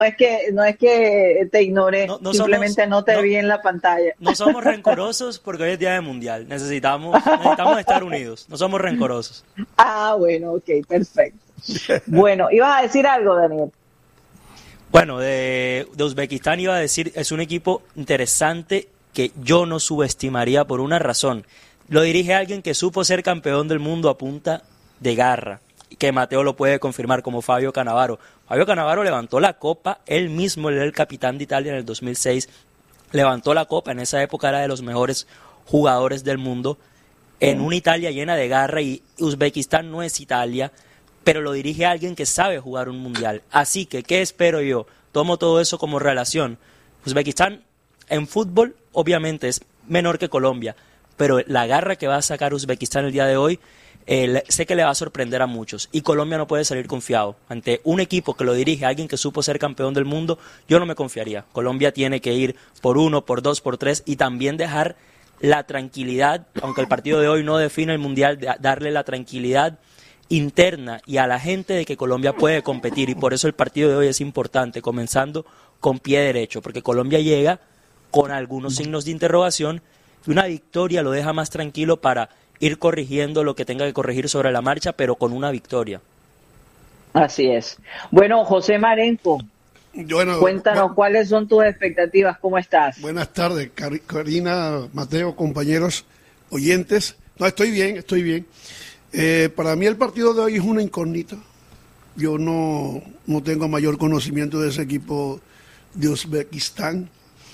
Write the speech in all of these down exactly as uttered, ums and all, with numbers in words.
es que no es que te ignore, No, no simplemente somos, no te no, vi en la pantalla. no somos rencorosos porque hoy es día de mundial. Necesitamos, necesitamos estar unidos. No somos rencorosos. Ah, bueno, ok, perfecto. Bueno, ibas a decir algo, Daniel. Bueno, de, de Uzbekistán iba a decir, es un equipo interesante que yo no subestimaría por una razón. Lo dirige alguien que supo ser campeón del mundo a punta de garra, que Mateo lo puede confirmar, como Fabio Cannavaro. Fabio Cannavaro levantó la copa, él mismo, él era el capitán de Italia en el dos mil seis, levantó la copa, en esa época era de los mejores jugadores del mundo, en una Italia llena de garra, y Uzbekistán no es Italia, pero lo dirige alguien que sabe jugar un mundial. Así que, ¿qué espero yo? Tomo todo eso como relación. Uzbekistán en fútbol obviamente es menor que Colombia, pero la garra que va a sacar Uzbekistán el día de hoy, eh, sé que le va a sorprender a muchos. Y Colombia no puede salir confiado. Ante un equipo que lo dirige alguien que supo ser campeón del mundo, yo no me confiaría. Colombia tiene que ir por uno, por dos, por tres, y también dejar la tranquilidad, aunque el partido de hoy no define el mundial, darle la tranquilidad interna y a la gente de que Colombia puede competir, y por eso el partido de hoy es importante, comenzando con pie derecho, porque Colombia llega con algunos signos de interrogación y una victoria lo deja más tranquilo para ir corrigiendo lo que tenga que corregir sobre la marcha, pero con una victoria. Así es. Bueno, José Marenco, bueno, cuéntanos bueno, cuáles son tus expectativas, ¿cómo estás? buenas tardes, Karina, Mateo, compañeros, oyentes. No, estoy bien, estoy bien. Eh, para mí el partido de hoy es una incógnita. Yo no, no tengo mayor conocimiento de ese equipo de Uzbekistán.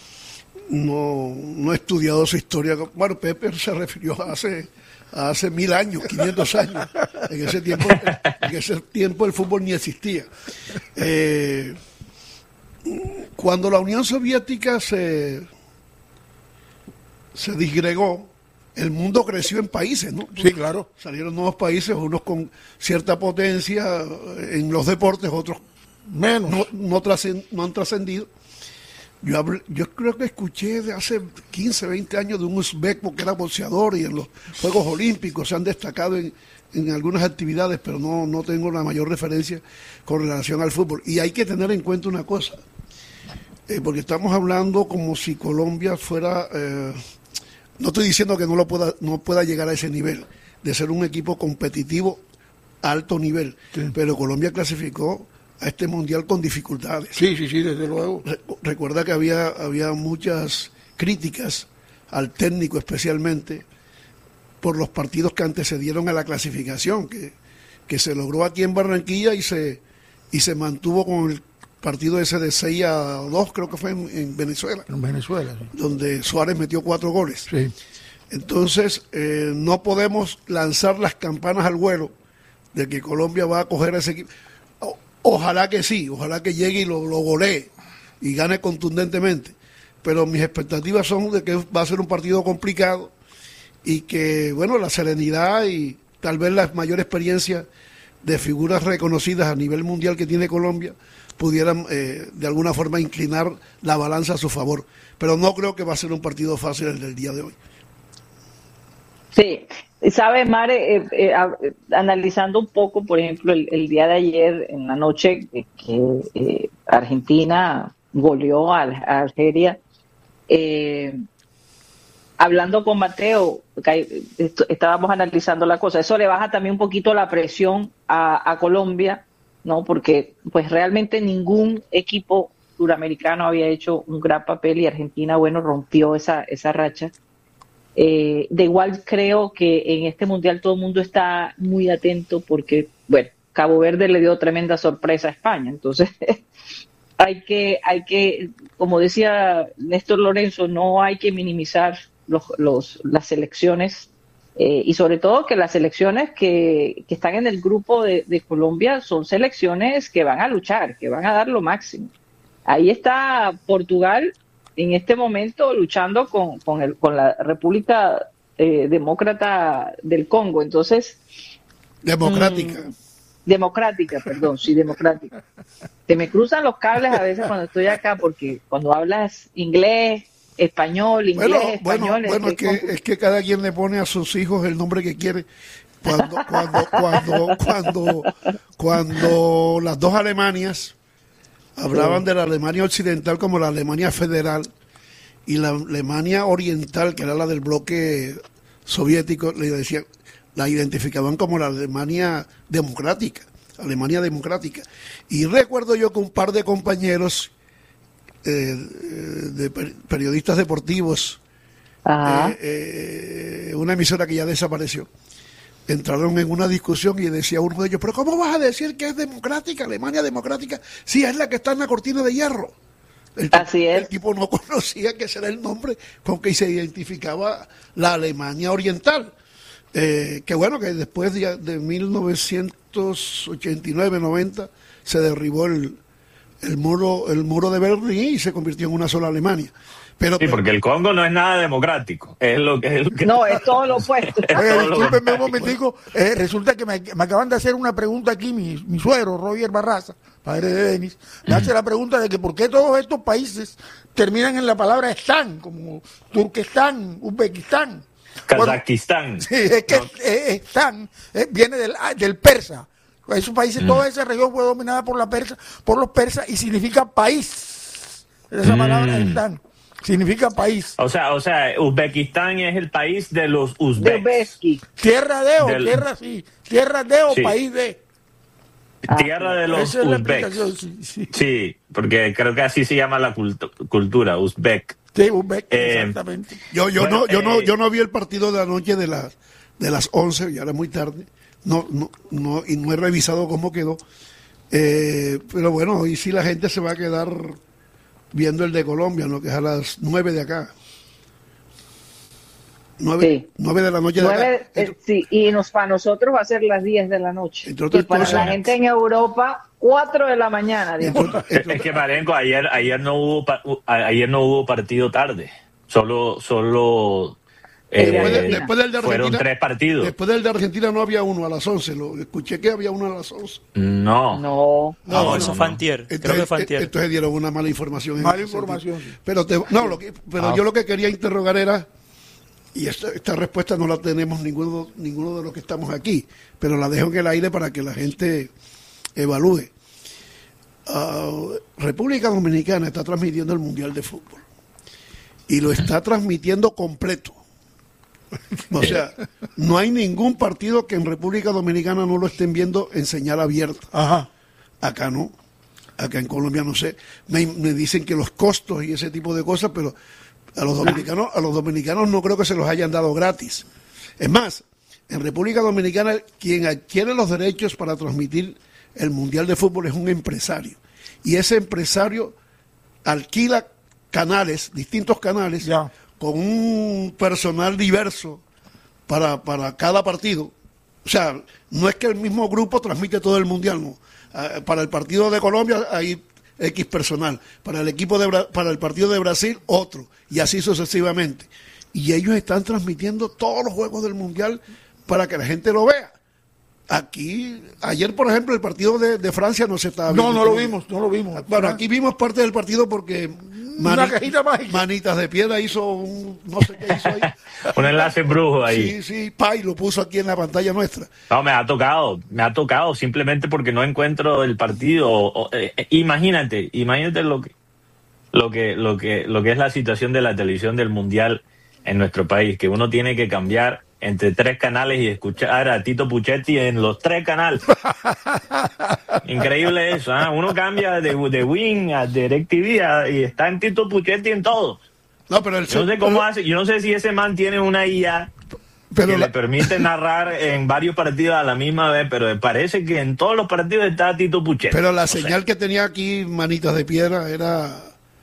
No, no he estudiado su historia. Bueno, Pepe se refirió a hace, a hace mil años, quinientos años. En ese tiempo, en ese tiempo el fútbol ni existía. Eh, cuando la Unión Soviética se, se disgregó, el mundo creció en países, ¿no? Sí, claro. Salieron nuevos países, unos con cierta potencia en los deportes, otros menos. No, no, trascend, no han trascendido. Yo, hablé, yo creo que escuché de hace quince, veinte años de un uzbeco que era boxeador y en los Juegos Olímpicos se han destacado en, en algunas actividades, pero no, no tengo la mayor referencia con relación al fútbol. Y hay que tener en cuenta una cosa, eh, porque estamos hablando como si Colombia fuera... Eh, no estoy diciendo que no lo pueda, no pueda llegar a ese nivel, de ser un equipo competitivo a alto nivel, sí. Pero Colombia clasificó a este mundial con dificultades. Sí, sí, sí, desde luego. Re- recuerda que había, había muchas críticas al técnico especialmente por los partidos que antecedieron a la clasificación, que, que se logró aquí en Barranquilla y se, y se mantuvo con el partido ese de seis a dos, creo que fue en, en Venezuela. En Venezuela, sí. Donde Suárez metió cuatro goles. Sí. Entonces, eh, no podemos lanzar las campanas al vuelo de que Colombia va a coger a ese equipo. O, ojalá que sí, ojalá que llegue y lo, lo golee y gane contundentemente. Pero mis expectativas son de que va a ser un partido complicado y que, bueno, la serenidad y tal vez la mayor experiencia de figuras reconocidas a nivel mundial que tiene Colombia pudieran eh, de alguna forma inclinar la balanza a su favor. Pero no creo que va a ser un partido fácil el del día de hoy. Sí, sabes, Mare, eh, eh, a, analizando un poco, por ejemplo, el, el día de ayer en la noche eh, que eh, Argentina goleó a, a Algeria, eh, hablando con Mateo, que, esto, estábamos analizando la cosa, eso le baja también un poquito la presión a, a Colombia, ¿no? Porque pues realmente ningún equipo suramericano había hecho un gran papel y Argentina, bueno, rompió esa, esa racha. Eh, de igual creo que en este mundial todo el mundo está muy atento porque, bueno, Cabo Verde le dio tremenda sorpresa a España, entonces hay que, hay que, como decía Néstor Lorenzo, no hay que minimizar los, los, las selecciones eh, y sobre todo que las selecciones que, que están en el grupo de, de Colombia son selecciones que van a luchar, que van a dar lo máximo. Ahí está Portugal en este momento luchando con, con, el, con la República eh, Demócrata del Congo. Entonces... Democrática. Mmm, democrática, perdón, sí, democrática. Se me cruzan los cables a veces cuando estoy acá, porque cuando hablas inglés, español, inglés, bueno, español... Bueno, bueno es, que, es que cada quien le pone a sus hijos el nombre que quiere. Cuando, cuando, cuando, cuando, cuando las dos Alemanias... Hablaban Sí. de la Alemania occidental como la Alemania federal y la Alemania oriental, que era la del bloque soviético, le decían, la identificaban como la Alemania democrática, Alemania democrática. Y recuerdo yo que un par de compañeros eh, de per- periodistas deportivos, Ajá. eh, eh, una emisora que ya desapareció, entraron en una discusión y decía uno de ellos, pero ¿cómo vas a decir que es democrática, Alemania democrática, si es la que está en la cortina de hierro? El tipo, Así es. el tipo no conocía que ese era el nombre con que se identificaba la Alemania oriental. Eh, que bueno, que después de, de mil novecientos ochenta y nueve noventa se derribó el, el muro el muro de Berlín y se convirtió en una sola Alemania. Pero, Sí, porque el Congo no es nada democrático. Es lo que es lo que No, es todo lo opuesto. Es Oye, todo lo- discúlpenme un momentico, eh, resulta que me, me acaban de hacer una pregunta aquí, mi, mi suegro, Roger Barraza, padre de Denis, me hace la pregunta de que por qué todos estos países terminan en la palabra Están, como Turquestán, Uzbekistán. Bueno, Kazajistán. sí, es que No. eh, Están eh, viene del, ah, del persa. Esos países, toda esa región fue dominada por la persa, por los persas y significa país. Esa Mm. palabra Están significa país. O sea, o sea, Uzbekistán es el país de los De uzbeks. Uzbeki. Tierra de o Del- tierra sí, tierra de o Sí. país de. Tierra de los Esa es la uzbeks. explicación, sí, sí. Sí, porque creo que así se llama la cultu- cultura, uzbek. Sí, Uzbek, Eh, exactamente. yo yo Bueno, no yo no eh, yo no vi el partido de anoche de las de las once, ya era muy tarde. No no no y no he revisado cómo quedó. Eh, pero bueno, hoy sí la gente se va a quedar viendo el de Colombia, ¿no? Que es a las nueve de acá. Nueve, Sí. nueve de la noche de Nueve, acá. eh, sí, y nos, para nosotros va a ser las diez de la noche. Entre otras Y para cosas- la gente en Europa, cuatro de la mañana. digamos. Entre- Es, entre- es que Marenco, ayer, ayer no hubo pa- u- a- ayer no hubo partido tarde. Solo, solo eh, Después de- después del de fueron Argentina- tres partidos. Después del de Argentina no había uno a las once, lo escuché que había uno a las once. No. No. No, no, eso no, fue no. antier. Creo Entonces, que fue antier. eh, entonces dieron una mala información. en Mala ese información, sentido. sí. Pero, te- no, lo que- pero Ah. yo lo que quería interrogar era, y esta, esta respuesta no la tenemos ninguno, ninguno de los que estamos aquí, pero la dejo en el aire para que la gente evalúe. Ah, República Dominicana está transmitiendo el Mundial de Fútbol y lo está transmitiendo completo. O sea, no hay ningún partido que en República Dominicana no lo estén viendo en señal abierta. Ajá. Acá no, acá en Colombia no sé. Me, me dicen que los costos y ese tipo de cosas, pero a los dominicanos, a los dominicanos no creo que se los hayan dado gratis. Es más, en República Dominicana quien adquiere los derechos para transmitir el Mundial de Fútbol es un empresario. Y ese empresario alquila canales, distintos canales, Ya. con un personal diverso para, para cada partido. O sea, no es que el mismo grupo transmite todo el mundial, no. Ah, para el partido de Colombia hay X personal, para el equipo de Bra- para el partido de Brasil otro, y así sucesivamente. Y ellos están transmitiendo todos los juegos del mundial para que la gente lo vea. Aquí, ayer por ejemplo, el partido de, de Francia no se estaba viendo. No, no lo vimos, no lo vimos. Bueno, aquí vimos parte del partido porque Una cajita mágica. Manitas de Piedra hizo un, no sé qué hizo ahí. Un enlace brujo ahí. Sí, sí, Pai lo puso aquí en la pantalla nuestra. No, me ha tocado, me ha tocado simplemente porque no encuentro el partido. O- o- eh, eh, imagínate, imagínate lo que, lo que, lo que, lo que es la situación de la televisión del mundial en nuestro país, que uno tiene que cambiar entre tres canales y escuchar a Tito Puchetti en los tres canales. Increíble eso, ¿ah? Uno cambia de, de Win a DirecTV a- y está en Tito Puchetti en todo. No, pero el Yo no sé cómo pero- hace, yo no sé si ese man tiene una I A pero que la- le permite narrar en varios partidos a la misma vez, pero parece que en todos los partidos está Tito Puchetti. pero la No sé. señal que tenía aquí Manitas de Piedra era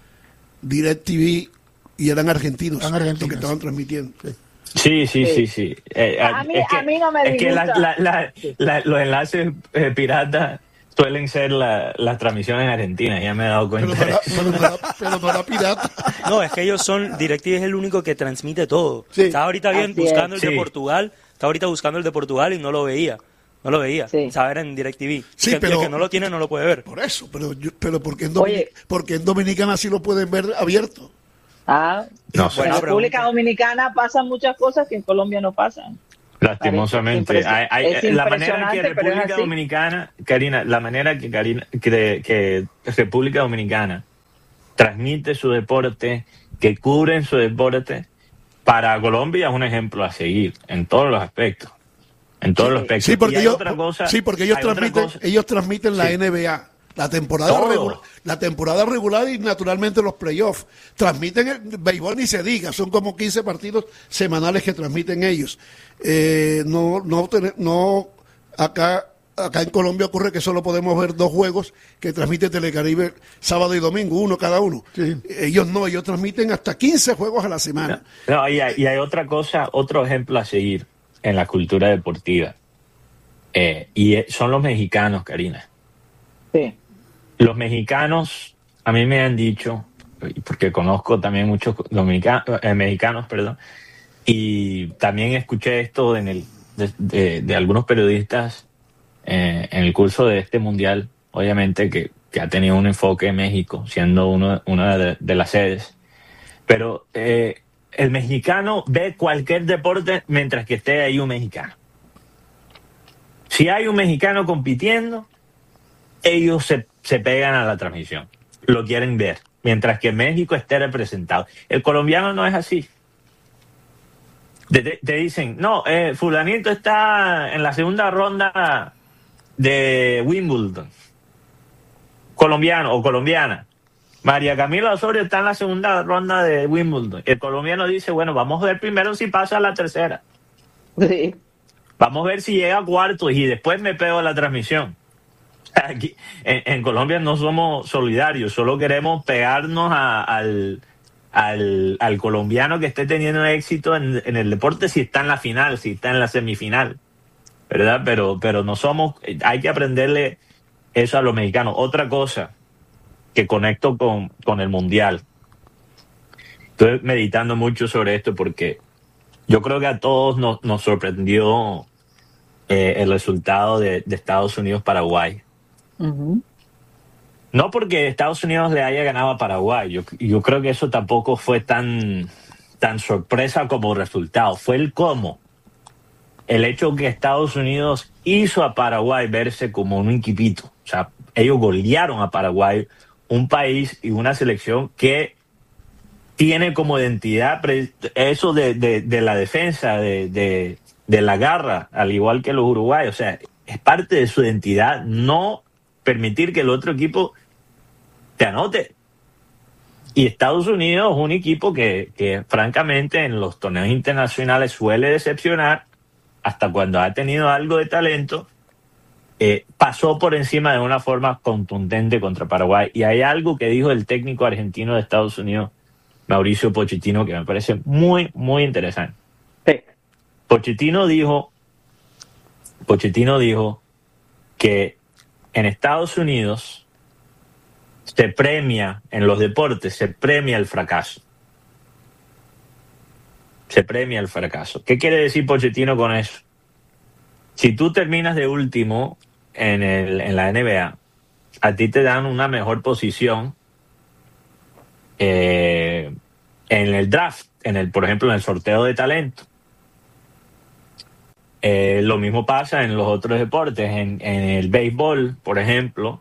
DirecTV y eran argentinos, Eran argentinos. los que estaban transmitiendo. Sí, sí, Sí. sí, sí. Eh, A mí- a mí no me es que la- disgusta. la- la- la- los enlaces eh, piratas suelen ser la- las transmisiones en Argentina, ya me he dado Pero cuenta. no, de era, eso. pero, no era, pero no era pirata. No, es que ellos son, DirecTV es el único que transmite todo. Sí. Estaba ahorita bien Así buscando es. el de Sí. Portugal, estaba ahorita buscando el de Portugal y no lo veía. No lo veía. Sí. Estaba era en DirecTV. Sí, Y que- pero- el que no lo tiene no lo puede ver. Por eso, pero, yo- pero porque, en Oye. Dominic- porque en Dominicana sí lo pueden ver abierto. Ah, No sé. en Buena República pregunta. Dominicana pasan muchas cosas que en Colombia no pasan. Lastimosamente. Es Hay- hay- es la manera que impresionante, pero es República así. Dominicana, Karina, la manera que, Karina, que, que República Dominicana transmite su deporte, que cubren su deporte, para Colombia es un ejemplo a seguir en todos los aspectos. En todos los aspectos. Sí, porque Y hay ellos, otra cosa, sí, porque ellos hay otra transmiten, cosa. ellos transmiten la Sí. N B A, la temporada Todo. regular, la temporada regular y naturalmente los playoffs. Transmiten el béisbol ni se diga, son como quince partidos semanales que transmiten ellos. Eh, no, no, ten- no, acá, acá en Colombia ocurre que solo podemos ver dos juegos que transmite Telecaribe sábado y domingo, uno cada uno. Sí. Ellos no, ellos transmiten hasta quince juegos a la semana. No, y hay, y hay otra cosa, otro ejemplo a seguir en la cultura deportiva. Eh, y eh, son los mexicanos, Karina. Sí. Los mexicanos, a mí me han dicho, porque conozco también muchos dominica- eh, mexicanos, perdón, y también escuché esto en el, de, de- de algunos periodistas eh, en el curso de este mundial, obviamente que, que ha tenido un enfoque en México, siendo uno, una de, de las sedes. Pero eh, el mexicano ve cualquier deporte mientras que esté ahí un mexicano. Si hay un mexicano compitiendo, ellos se, se pegan a la transmisión, lo quieren ver, mientras que México esté representado. El colombiano no es así. Te, te- te dicen, no, eh, fulanito está en la segunda ronda de Wimbledon, colombiano o colombiana. María Camila Osorio está en la segunda ronda de Wimbledon. El colombiano dice, bueno, vamos a ver primero si pasa a la tercera. Sí. Vamos a ver si llega a cuartos y después me pego a la transmisión. Aquí, en, en Colombia no somos solidarios, solo queremos pegarnos a- al, al, al colombiano que esté teniendo éxito en, en el deporte si está en la final, si está en la semifinal, ¿verdad? Pero, pero no somos, hay que aprenderle eso a los mexicanos. Otra cosa que conecto con, con el Mundial. Estoy meditando mucho sobre esto porque yo creo que a todos nos, nos sorprendió eh, el resultado de, de Estados Unidos-Paraguay. Ujú. No porque Estados Unidos le haya ganado a Paraguay, yo, yo creo que eso tampoco fue tan, tan sorpresa como resultado, fue el cómo. El hecho que Estados Unidos hizo a Paraguay verse como un equipito. O sea, ellos golearon a Paraguay, un país y una selección que tiene como identidad pre- eso de, de, de la defensa, de, de, de la garra, al igual que los uruguayos. O sea, es parte de su identidad no permitir que el otro equipo te anote. Y Estados Unidos es un equipo que, que francamente en los torneos internacionales suele decepcionar hasta cuando ha tenido algo de talento. Eh, pasó por encima de una forma contundente contra Paraguay. Y hay algo que dijo el técnico argentino de Estados Unidos, Mauricio Pochettino, que me parece muy, muy interesante. Sí. Pochettino dijo, Pochettino dijo que en Estados Unidos se premia, en los deportes, se premia el fracaso. Se premia el fracaso. ¿Qué quiere decir Pochettino con eso? Si tú terminas de último en, el, en la N B A, a ti te dan una mejor posición eh, en el draft, en el, por ejemplo, en el sorteo de talento. Eh, lo mismo pasa en los otros deportes, en, en el béisbol, por ejemplo.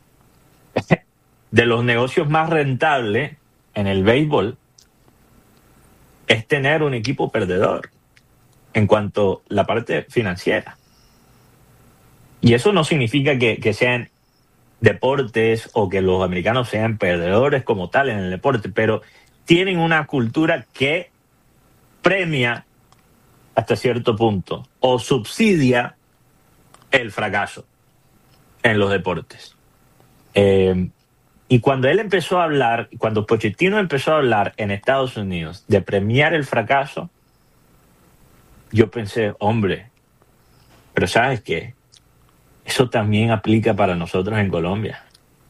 De los negocios más rentables en el béisbol es tener un equipo perdedor en cuanto a la parte financiera. Y eso no significa que, que sean deportes o que los americanos sean perdedores como tal en el deporte, pero tienen una cultura que premia hasta cierto punto o subsidia el fracaso en los deportes. Eh, y cuando él empezó a hablar, cuando Pochettino empezó a hablar en Estados Unidos de premiar el fracaso, yo pensé, hombre, pero ¿sabes qué? Eso también aplica para nosotros en Colombia.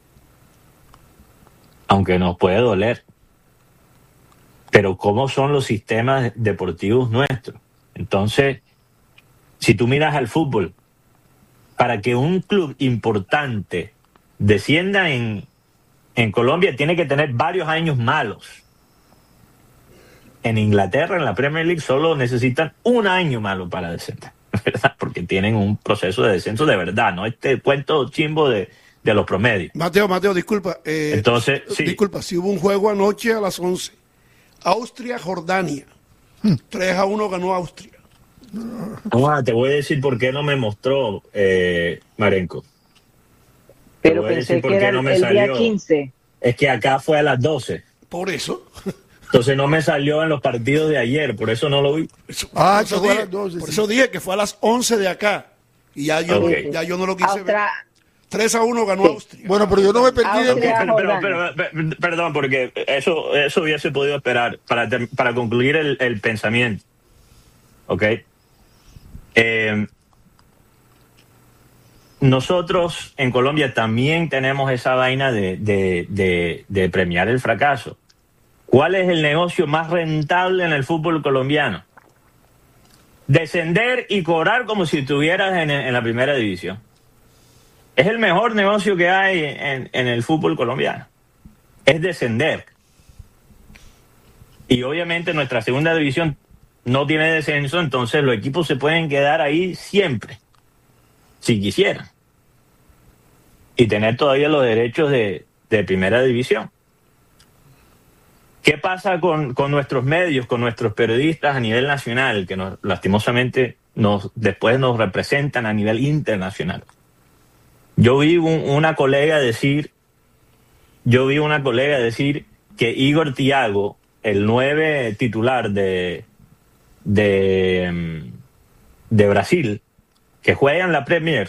Aunque nos puede doler. Pero ¿cómo son los sistemas deportivos nuestros? Entonces, si tú miras al fútbol, para que un club importante descienda en, en Colombia, tiene que tener varios años malos. en Inglaterra, en la Premier League, solo necesitan un año malo para descender, ¿verdad? Porque tienen un proceso de descenso de verdad, no este cuento chimbo de, de los promedios. Mateo, Mateo, disculpa. Eh, Entonces, sí. Disculpa, si hubo un juego anoche a las once. Austria-Jordania. tres a uno ganó Austria. Ah, te voy a decir por qué no me mostró, eh, Marenco. Pero pensé que era no el día quince. Es que acá fue a las doce. Por eso. Entonces no me salió en los partidos de ayer, por eso no lo vi. Eso, Ah, por, eso fue a dije, las doce, por sí. eso dije que fue a las once de acá. Y ya yo, Okay. ya yo no lo quise Austria, ver. tres a uno ganó Sí. Austria. Bueno, pero yo no me perdí de... Austria. Pero, pero, Jordania. pero, pero, perdón, porque eso, eso hubiese podido esperar para, ter- para concluir el, el pensamiento. ¿Ok? Eh, nosotros en Colombia también tenemos esa vaina de, de, de, de premiar el fracaso. ¿Cuál es el negocio más rentable en el fútbol colombiano? Descender y cobrar como si estuvieras en, en la primera división. Es el mejor negocio que hay en, en el fútbol colombiano. Es descender. Y obviamente nuestra segunda división no tiene descenso, entonces los equipos se pueden quedar ahí siempre, si quisieran. Y tener todavía los derechos de, de primera división. ¿Qué pasa con, con nuestros medios, con nuestros periodistas a nivel nacional, que nos, lastimosamente nos, después nos representan a nivel internacional? Yo vi un, una colega decir, yo vi una colega decir que Igor Thiago, el nueve titular de, de, de Brasil, que juega en la Premier,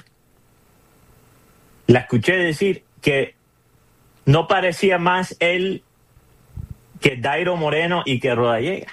la escuché decir que no parecía más él que Dairo Moreno y que Rodallega.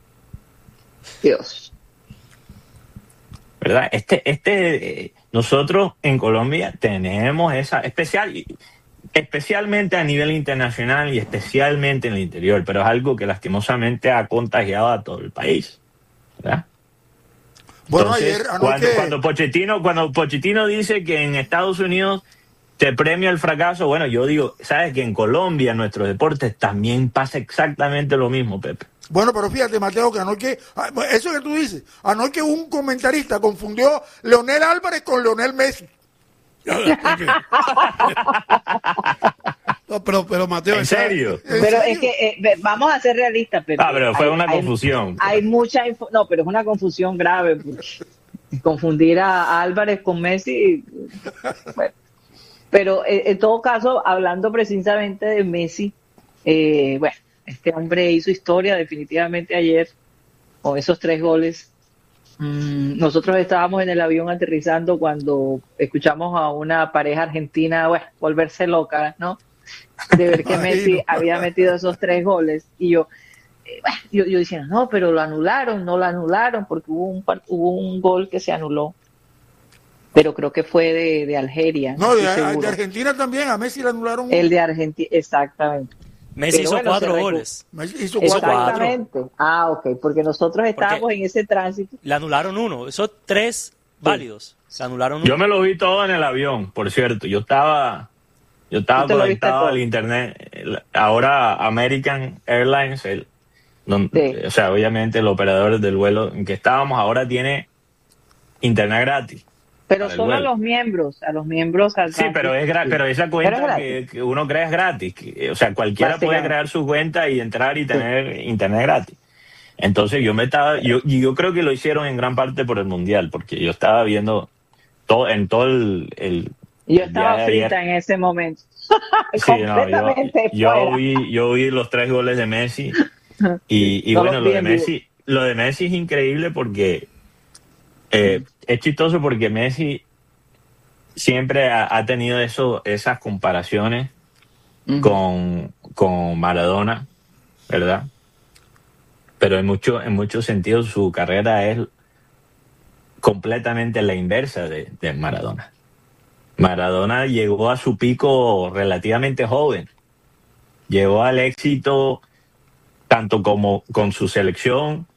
Dios. ¿Verdad? Este, este, eh, nosotros en Colombia tenemos esa especial, especialmente a nivel internacional y especialmente en el interior, pero es algo que lastimosamente ha contagiado a todo el país, ¿verdad? Bueno, Entonces, ayer, anoche... cuando, cuando Pochettino, cuando Pochettino dice que en Estados Unidos te premia el fracaso, bueno, yo digo, sabes que en Colombia, en nuestros deportes, también pasa exactamente lo mismo, Pepe. Bueno, pero fíjate, Mateo, que anoche, eso que tú dices, anoche un comentarista confundió Leonel Álvarez con Leonel Messi. No, pero, pero Mateo, ¿En esa- serio? ¿En Pero serio? es que eh, ve- vamos a ser realistas, pero Ah, pero fue hay- una hay- confusión. Hay, mucha info, no, pero es una confusión grave. Porque confundir a Álvarez con Messi, bueno. Pero eh, en todo caso, hablando precisamente de Messi, eh, bueno, este hombre hizo historia definitivamente ayer con esos tres goles. Mm, nosotros estábamos en el avión aterrizando cuando escuchamos a una pareja argentina, bueno, volverse loca, ¿no? De ver que Messi Imagino. había metido esos tres goles. Y yo, eh, bueno, yo, yo diciendo, no, pero lo anularon, no lo anularon, porque hubo un, par- hubo un gol que se anuló. Pero creo que fue de, de Algeria. No, de, estoy de seguro. Argentina también, a Messi le anularon. El de Argentina, exactamente. Messi Pero hizo bueno, cuatro se recu- goles. Messi hizo Hizo cuatro. cuatro. Exactamente. Ah, ok, porque nosotros estábamos en ese tránsito. Le anularon uno. Esos tres válidos. Se anularon uno. Yo me lo vi todo en el avión, por cierto. Yo estaba, yo estaba ¿Tú te lo viste conectado todo? al internet. El- Ahora American Airlines, el, don- Sí. o sea, obviamente el operador del vuelo en que estábamos ahora tiene internet gratis. Pero Para el solo a vuelo. los miembros, a los miembros. al Sí, pero es gra- sí. pero esa Pero cuenta es que, gratis. que uno crea es gratis. que- o sea, cualquiera puede Básicamente. crear su cuenta y entrar y tener internet gratis. Entonces yo me estaba, yo, y yo creo que lo hicieron en gran parte por el mundial, porque yo estaba viendo todo en todo el, el Yo el estaba día de ayer. frita en ese momento. Sí, no, yo, Completamente yo fuera. vi, yo vi los tres goles de Messi y, y No bueno, los lo vi de en vivo. Messi, lo de Messi es increíble porque eh, es chistoso porque Messi siempre ha, ha tenido eso, esas comparaciones Ujú. con, con Maradona, ¿verdad? Pero en mucho, en muchos sentidos su carrera es completamente la inversa de, de Maradona. Maradona llegó a su pico relativamente joven. Llegó al éxito tanto como con su selección,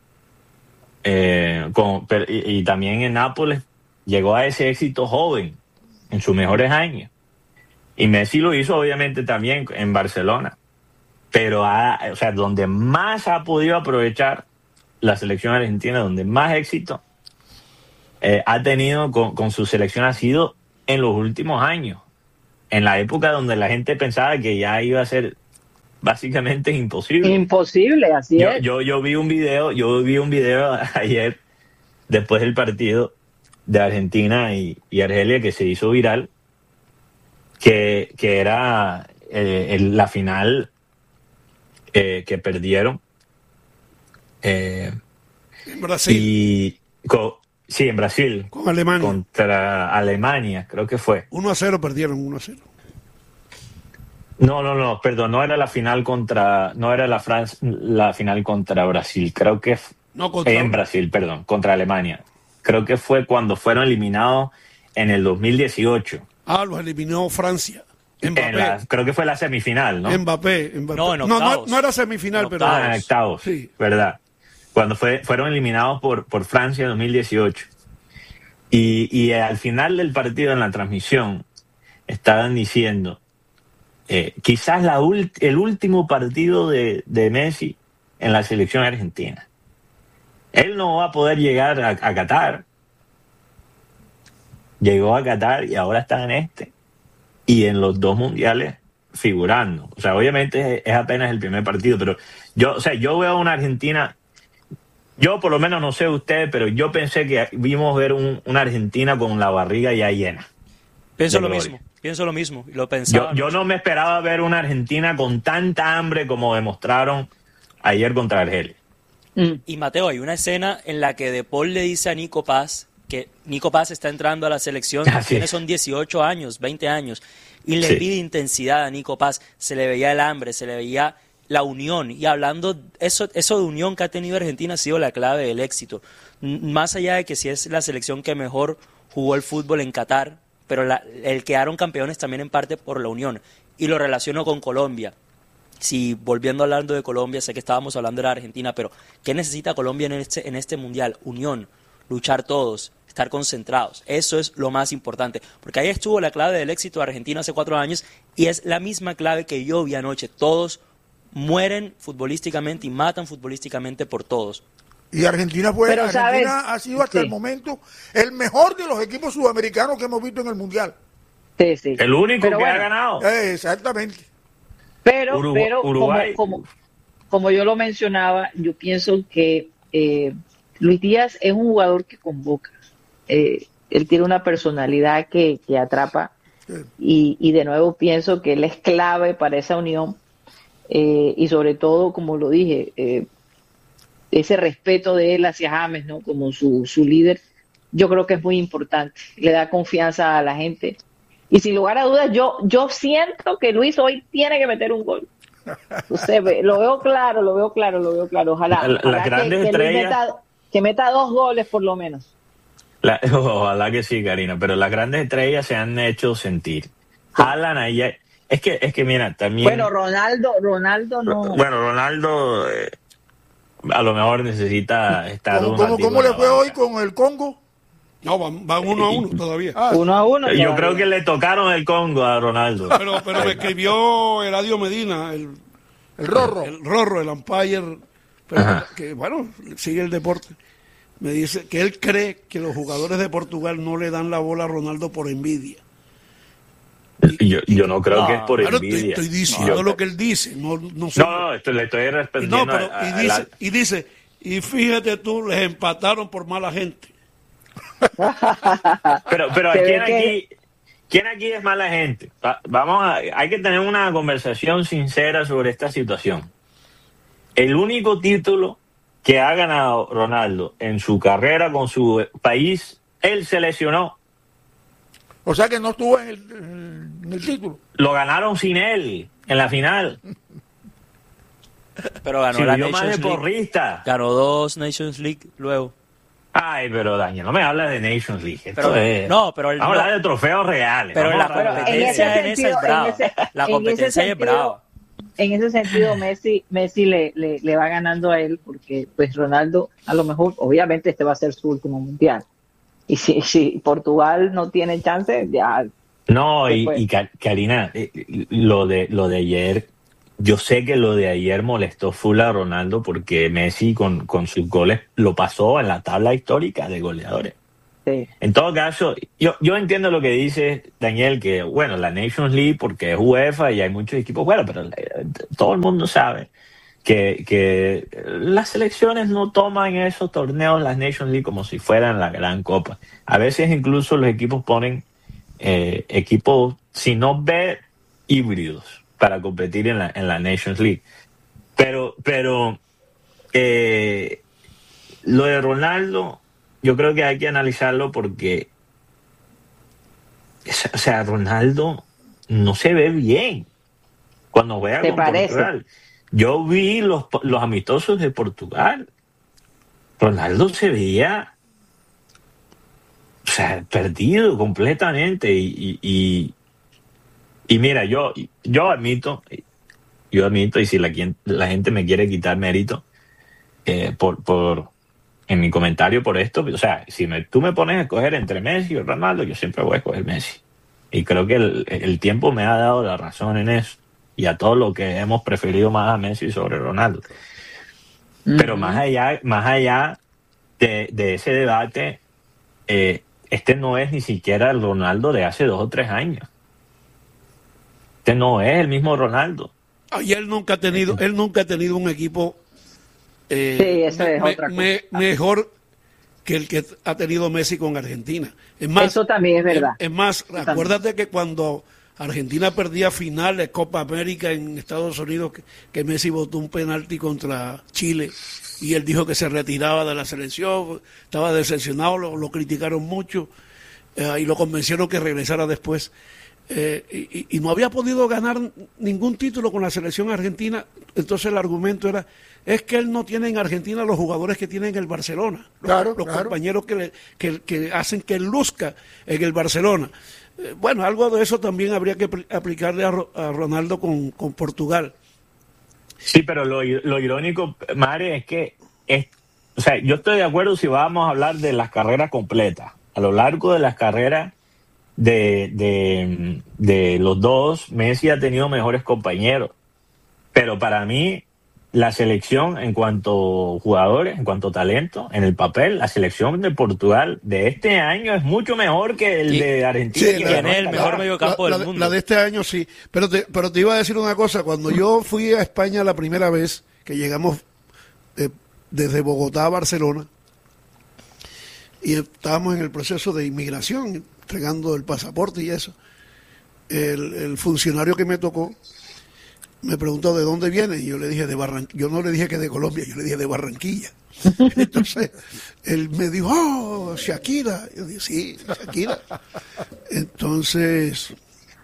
eh, con, pero- y, y también en Nápoles, llegó a ese éxito joven, en sus mejores años. Y Messi lo hizo obviamente también en Barcelona. pero ha, o sea, donde más ha podido aprovechar la selección argentina, donde más éxito eh, ha tenido con, con su selección ha sido en los últimos años, en la época donde la gente pensaba que ya iba a ser básicamente imposible. Imposible, así yo, es. Yo, yo vi un video, yo vi un video ayer después del partido de Argentina y, y Argelia que se hizo viral, que, que era eh, el, la final eh, que perdieron. Eh, en Brasil. Y con, sí, en Brasil. Con Alemania. Contra Alemania, creo que fue. uno a cero perdieron, uno a cero. No, no, no, perdón, no era la final contra, no era la Francia, la final contra Brasil, creo que no, contra... en Brasil, perdón, contra Alemania. Creo que fue cuando fueron eliminados en el dos mil dieciocho. Ah, los eliminó Francia. En la, creo que fue la semifinal, ¿no? Mbappé. Mbappé. No, en no, no, no era semifinal, en pero... Ah, en octavos, sí. ¿Verdad? Cuando fue, fueron eliminados por, por Francia en dos mil dieciocho. Y, y al final del partido, en la transmisión, estaban diciendo, eh, quizás la ult- el último partido de, de Messi en la selección argentina. Él no va a poder llegar a, a Qatar. Llegó a Qatar y ahora está en este. Y en los dos mundiales figurando. O sea, obviamente es, es apenas el primer partido, pero yo, o sea, yo veo a una Argentina, yo por lo menos no sé ustedes, pero yo pensé que vimos ver un, una Argentina con la barriga ya llena. Pienso lo mismo, pienso lo mismo, lo pensaba. Yo, yo no me esperaba ver una Argentina con tanta hambre como demostraron ayer contra Argelia. Mm. Y Mateo, hay una escena en la que De Paul le dice a Nico Paz que Nico Paz está entrando a la selección, ah, tiene sí. son dieciocho años, veinte años, y le sí. pide intensidad a Nico Paz, se le veía el hambre, se le veía la unión, y hablando, eso, eso de unión que ha tenido Argentina ha sido la clave del éxito, más allá de que si es la selección que mejor jugó el fútbol en Qatar, pero la, el quedaron campeones también en parte por la unión, y lo relaciono con Colombia. Si volviendo hablando de Colombia, sé que estábamos hablando de la Argentina, pero ¿qué necesita Colombia en este, en este mundial? Unión, luchar todos, estar concentrados. Eso es lo más importante, porque ahí estuvo la clave del éxito de Argentina hace cuatro años y es la misma clave que yo vi anoche. Todos mueren futbolísticamente y matan futbolísticamente por todos. Y Argentina fue, Pero, Argentina ¿sabes? ha sido hasta Sí. el momento el mejor de los equipos sudamericanos que hemos visto en el mundial. Sí, sí. El único Pero que bueno, ha ganado. Eh, exactamente. Pero, Uruguay, pero Uruguay. Como, como, como yo lo mencionaba, yo pienso que eh, Luis Díaz es un jugador que convoca. Eh, él tiene una personalidad que, que atrapa Sí. y, y de nuevo pienso que él es clave para esa unión eh, y sobre todo, como lo dije, eh, ese respeto de él hacia James, ¿no? Como su, su líder, yo creo que es muy importante. Le da confianza a la gente. Y sin lugar a dudas, yo, yo siento que Luis hoy tiene que meter un gol. Usted ve, lo veo claro, lo veo claro, lo veo claro. Ojalá, La- ojalá las que, grandes que Luis estrellas- meta, que meta dos goles por lo menos. La, ojalá que sí, Karina, pero las grandes estrellas se han hecho sentir. Haaland ayer, es que, es que mira, también... Bueno, Ronaldo, Ronaldo no. Bueno, Ronaldo eh, a lo mejor necesita estar ¿Cómo, un cómo, ratito cómo en le la fue hoy banca. con el Congo? No, van, van uno a uno todavía. Ah, Uno a uno. Yo todavía. creo que le tocaron el Congo a Ronaldo. Pero, pero me escribió Eladio Medina, el, el Rorro. el Rorro, el umpire, pero Ajá. que bueno, sigue el deporte. Me dice que él cree que los jugadores de Portugal no le dan la bola a Ronaldo por envidia. Yo, yo no creo No, que es por Claro, te- envidia. estoy diciendo Yo- lo que él dice. No, no, sé. No, no, esto, le estoy Y, respondiendo no, pero, a- y, a dice, la- y dice, y fíjate tú, les empataron por mala gente. Pero, pero Se ve ¿quién que- aquí, ¿quién aquí es mala gente? Va- Vamos a, hay que tener una conversación sincera sobre esta situación. El único título que ha ganado Ronaldo en su carrera con su país, él se lesionó. O sea que no estuvo en el, en el título. Lo ganaron sin él en la final. Pero ganó Se la vio más de Nations League. porrista. Ganó dos Nations League luego. Ay, pero Daniel, no me hablas de Nations League. Esto Pero, es- no, pero el, Vamos a no, hablar de trofeos reales. pero Vamos la a hablar de- en competencia ese en esa sentido- es brava. en ese- La en ese competencia es sentido- brava. En ese sentido, Messi, Messi le, le, le va ganando a él porque, pues, Ronaldo, a lo mejor, obviamente, este va a ser su último mundial. Y si, si Portugal no tiene chance, ya. No, y, Después. y Ka- Karina, eh, lo de lo de ayer yo sé que lo de ayer molestó full a Ronaldo porque Messi con, con sus goles lo pasó en la tabla histórica de goleadores. Sí. En todo caso, yo, yo entiendo lo que dice Daniel, que bueno, la Nations League porque es UEFA y hay muchos equipos, bueno, pero eh, todo el mundo sabe que, que las selecciones no toman esos torneos, las Nations League, como si fueran la gran copa. A veces incluso los equipos ponen eh, equipos, si no B, híbridos para competir en la, en la Nations League. Pero, pero eh, lo de Ronaldo, yo creo que hay que analizarlo porque, o sea, Ronaldo no se ve bien cuando juega ¿Te con parece? Portugal. Yo vi los, los amistosos de Portugal. Ronaldo se veía, o sea, perdido completamente. Y, y, y, y mira, yo, yo admito, yo admito, y si la, la gente me quiere quitar mérito eh, por, por en mi comentario por esto, o sea, si me, tú me pones a escoger entre Messi y Ronaldo, yo siempre voy a escoger Messi. Y creo que el, el tiempo me ha dado la razón en eso. Y a todos los que hemos preferido más a Messi sobre Ronaldo. Uh-huh. Pero más allá, más allá de, de ese debate, eh, este no es ni siquiera el Ronaldo de hace dos o tres años. Este no es el mismo Ronaldo. Y él nunca ha tenido, él nunca ha tenido un equipo eh, sí, eso es me, otra cosa. Me, mejor que el que ha tenido Messi con Argentina. Es más, eso también es verdad. Es, es más, eso acuérdate también. que cuando Argentina perdía final de Copa América en Estados Unidos, que, que Messi votó un penalti contra Chile y él dijo que se retiraba de la selección, estaba decepcionado, lo, lo criticaron mucho eh, y lo convencieron que regresara después. Eh, y, y no había podido ganar ningún título con la selección argentina. Entonces el argumento era, es que él no tiene en Argentina los jugadores que tiene en el Barcelona, claro, los, los claro. compañeros que, le, que, que hacen que él luzca en el Barcelona. Eh, bueno, algo de eso también habría que aplicarle a, a Ronaldo con, con Portugal. Sí, pero lo, lo irónico, Mare, es que es, o sea, yo estoy de acuerdo si vamos a hablar de las carreras completas. A lo largo de las carreras De, de, de los dos, Messi ha tenido mejores compañeros, pero para mí la selección en cuanto a jugadores, en cuanto a talento, en el papel, la selección de Portugal de este año es mucho mejor que el y, de Argentina. Sí, y la, tiene el mejor la, mediocampo la, del la, mundo. La de este año sí, pero te, pero te iba a decir una cosa, cuando yo fui a España la primera vez, que llegamos eh, desde Bogotá a Barcelona, y estábamos en el proceso de inmigración, entregando el pasaporte y eso, el, el funcionario que me tocó me preguntó de dónde viene y yo le dije de Barranquilla. Yo no le dije que de Colombia, yo le dije de Barranquilla. Entonces él me dijo, oh, Shakira. Yo dije, sí, Shakira. Entonces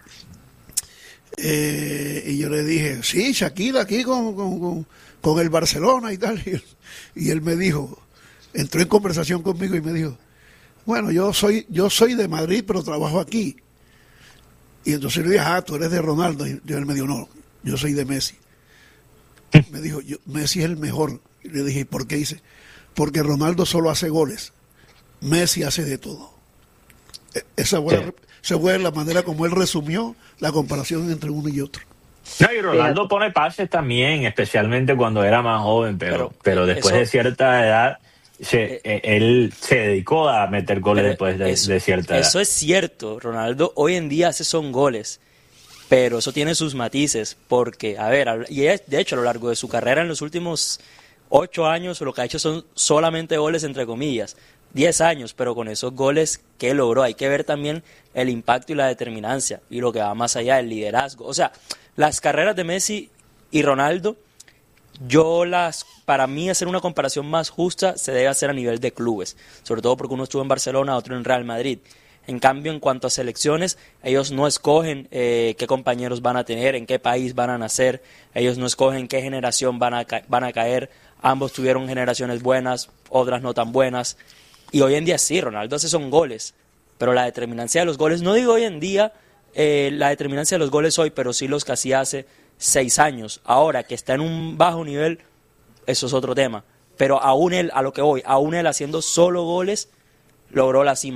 eh, y yo le dije, sí, Shakira aquí con, con, con, con el Barcelona y tal. Y, y él me dijo, entró en conversación conmigo y me dijo, bueno, yo soy yo soy de Madrid, pero trabajo aquí. Y entonces le dije, ah, tú eres de Ronaldo. Y él me dijo, no, yo soy de Messi. Me dijo, yo, Messi es el mejor. Y le dije, ¿por qué? Dice, porque Ronaldo solo hace goles. Messi hace de todo. Esa fue, sí. la, esa fue la manera como él resumió la comparación entre uno y otro. No, y Ronaldo pone pases también, especialmente cuando era más joven, pero, pero, pero después eso, de cierta edad... Se, eh, él se dedicó a meter goles después de, eso, de cierta edad. Eso es cierto. Ronaldo hoy en día hace son goles, pero eso tiene sus matices, porque, a ver, y de hecho a lo largo de su carrera en los últimos ocho años lo que ha hecho son solamente goles entre comillas, diez años, pero con esos goles que logró hay que ver también el impacto y la determinancia y lo que va más allá, el liderazgo. O sea, las carreras de Messi y Ronaldo, yo las, para mí hacer una comparación más justa se debe hacer a nivel de clubes, sobre todo porque uno estuvo en Barcelona, otro en Real Madrid. En cambio, en cuanto a selecciones, ellos no escogen eh, qué compañeros van a tener, en qué país van a nacer, ellos no escogen qué generación van a, ca- van a caer, ambos tuvieron generaciones buenas, otras no tan buenas, y hoy en día sí, Ronaldo hace son goles, pero la determinancia de los goles, no digo hoy en día eh, la determinancia de los goles hoy, pero sí los que hacía hace seis años, ahora que está en un bajo nivel, eso es otro tema, pero aún él, a lo que voy, aún él haciendo solo goles, logró la cima.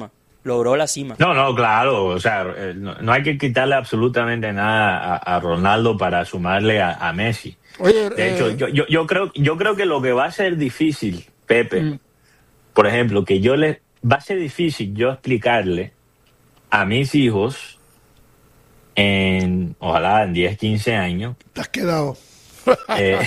logró la cima. No, no, claro, o sea, no, no hay que quitarle absolutamente nada a, a Ronaldo para sumarle a, a Messi. Oye, de eh, hecho, yo, yo, yo creo, yo creo que lo que va a ser difícil, Pepe, mm. por ejemplo, que yo les va a ser difícil yo explicarle a mis hijos en, ojalá en diez, quince años. Te has quedado. Eh,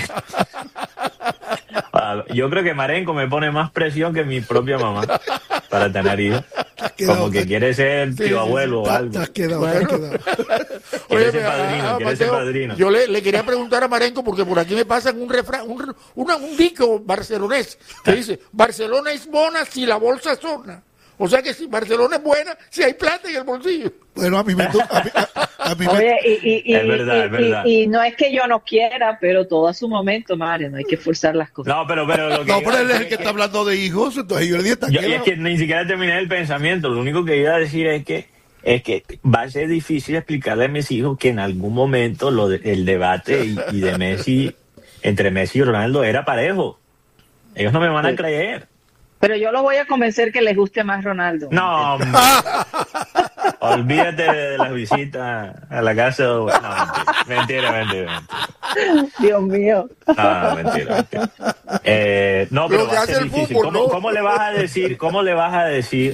yo creo que Marenco me pone más presión que mi propia mamá para tener hijos. Quedado, como que te... quiere ser tío sí, abuelo sí, sí. o algo. Te has quedado, bueno. te has quedado. Quiere Oye, ser padrino, ah, quiere Mateo, ser padrino. Yo le, le quería preguntar a Marenco, porque por aquí me pasan un refrán, un, una, un dicho barcelonés que dice: Barcelona es bona si la bolsa sona. O sea que si Barcelona es buena, si hay plata en el bolsillo. Bueno, a mí me... A mí, a, a mí Oye, me... y, y, es verdad, y, es verdad. Y, y no es que yo no quiera, pero todo a su momento, Mario, no hay que forzar las cosas. No, pero, pero lo que no, pero él es el que está hablando de hijos, entonces yo le dije... Yo, y es que ni siquiera terminé el pensamiento, lo único que iba a decir es que es que va a ser difícil explicarle a mis hijos que en algún momento lo de, el debate y, y de Messi, entre Messi y Ronaldo era parejo. Ellos no me van a creer. Pero yo lo voy a convencer que les guste más Ronaldo. No, olvídate de las visitas a la casa. No, mentira, mentira, mentira. Dios mío. No, mentira, mentira. Eh, no, pero va a ser difícil. Fútbol, ¿Cómo, ¿no? ¿Cómo le vas a decir, cómo le vas a decir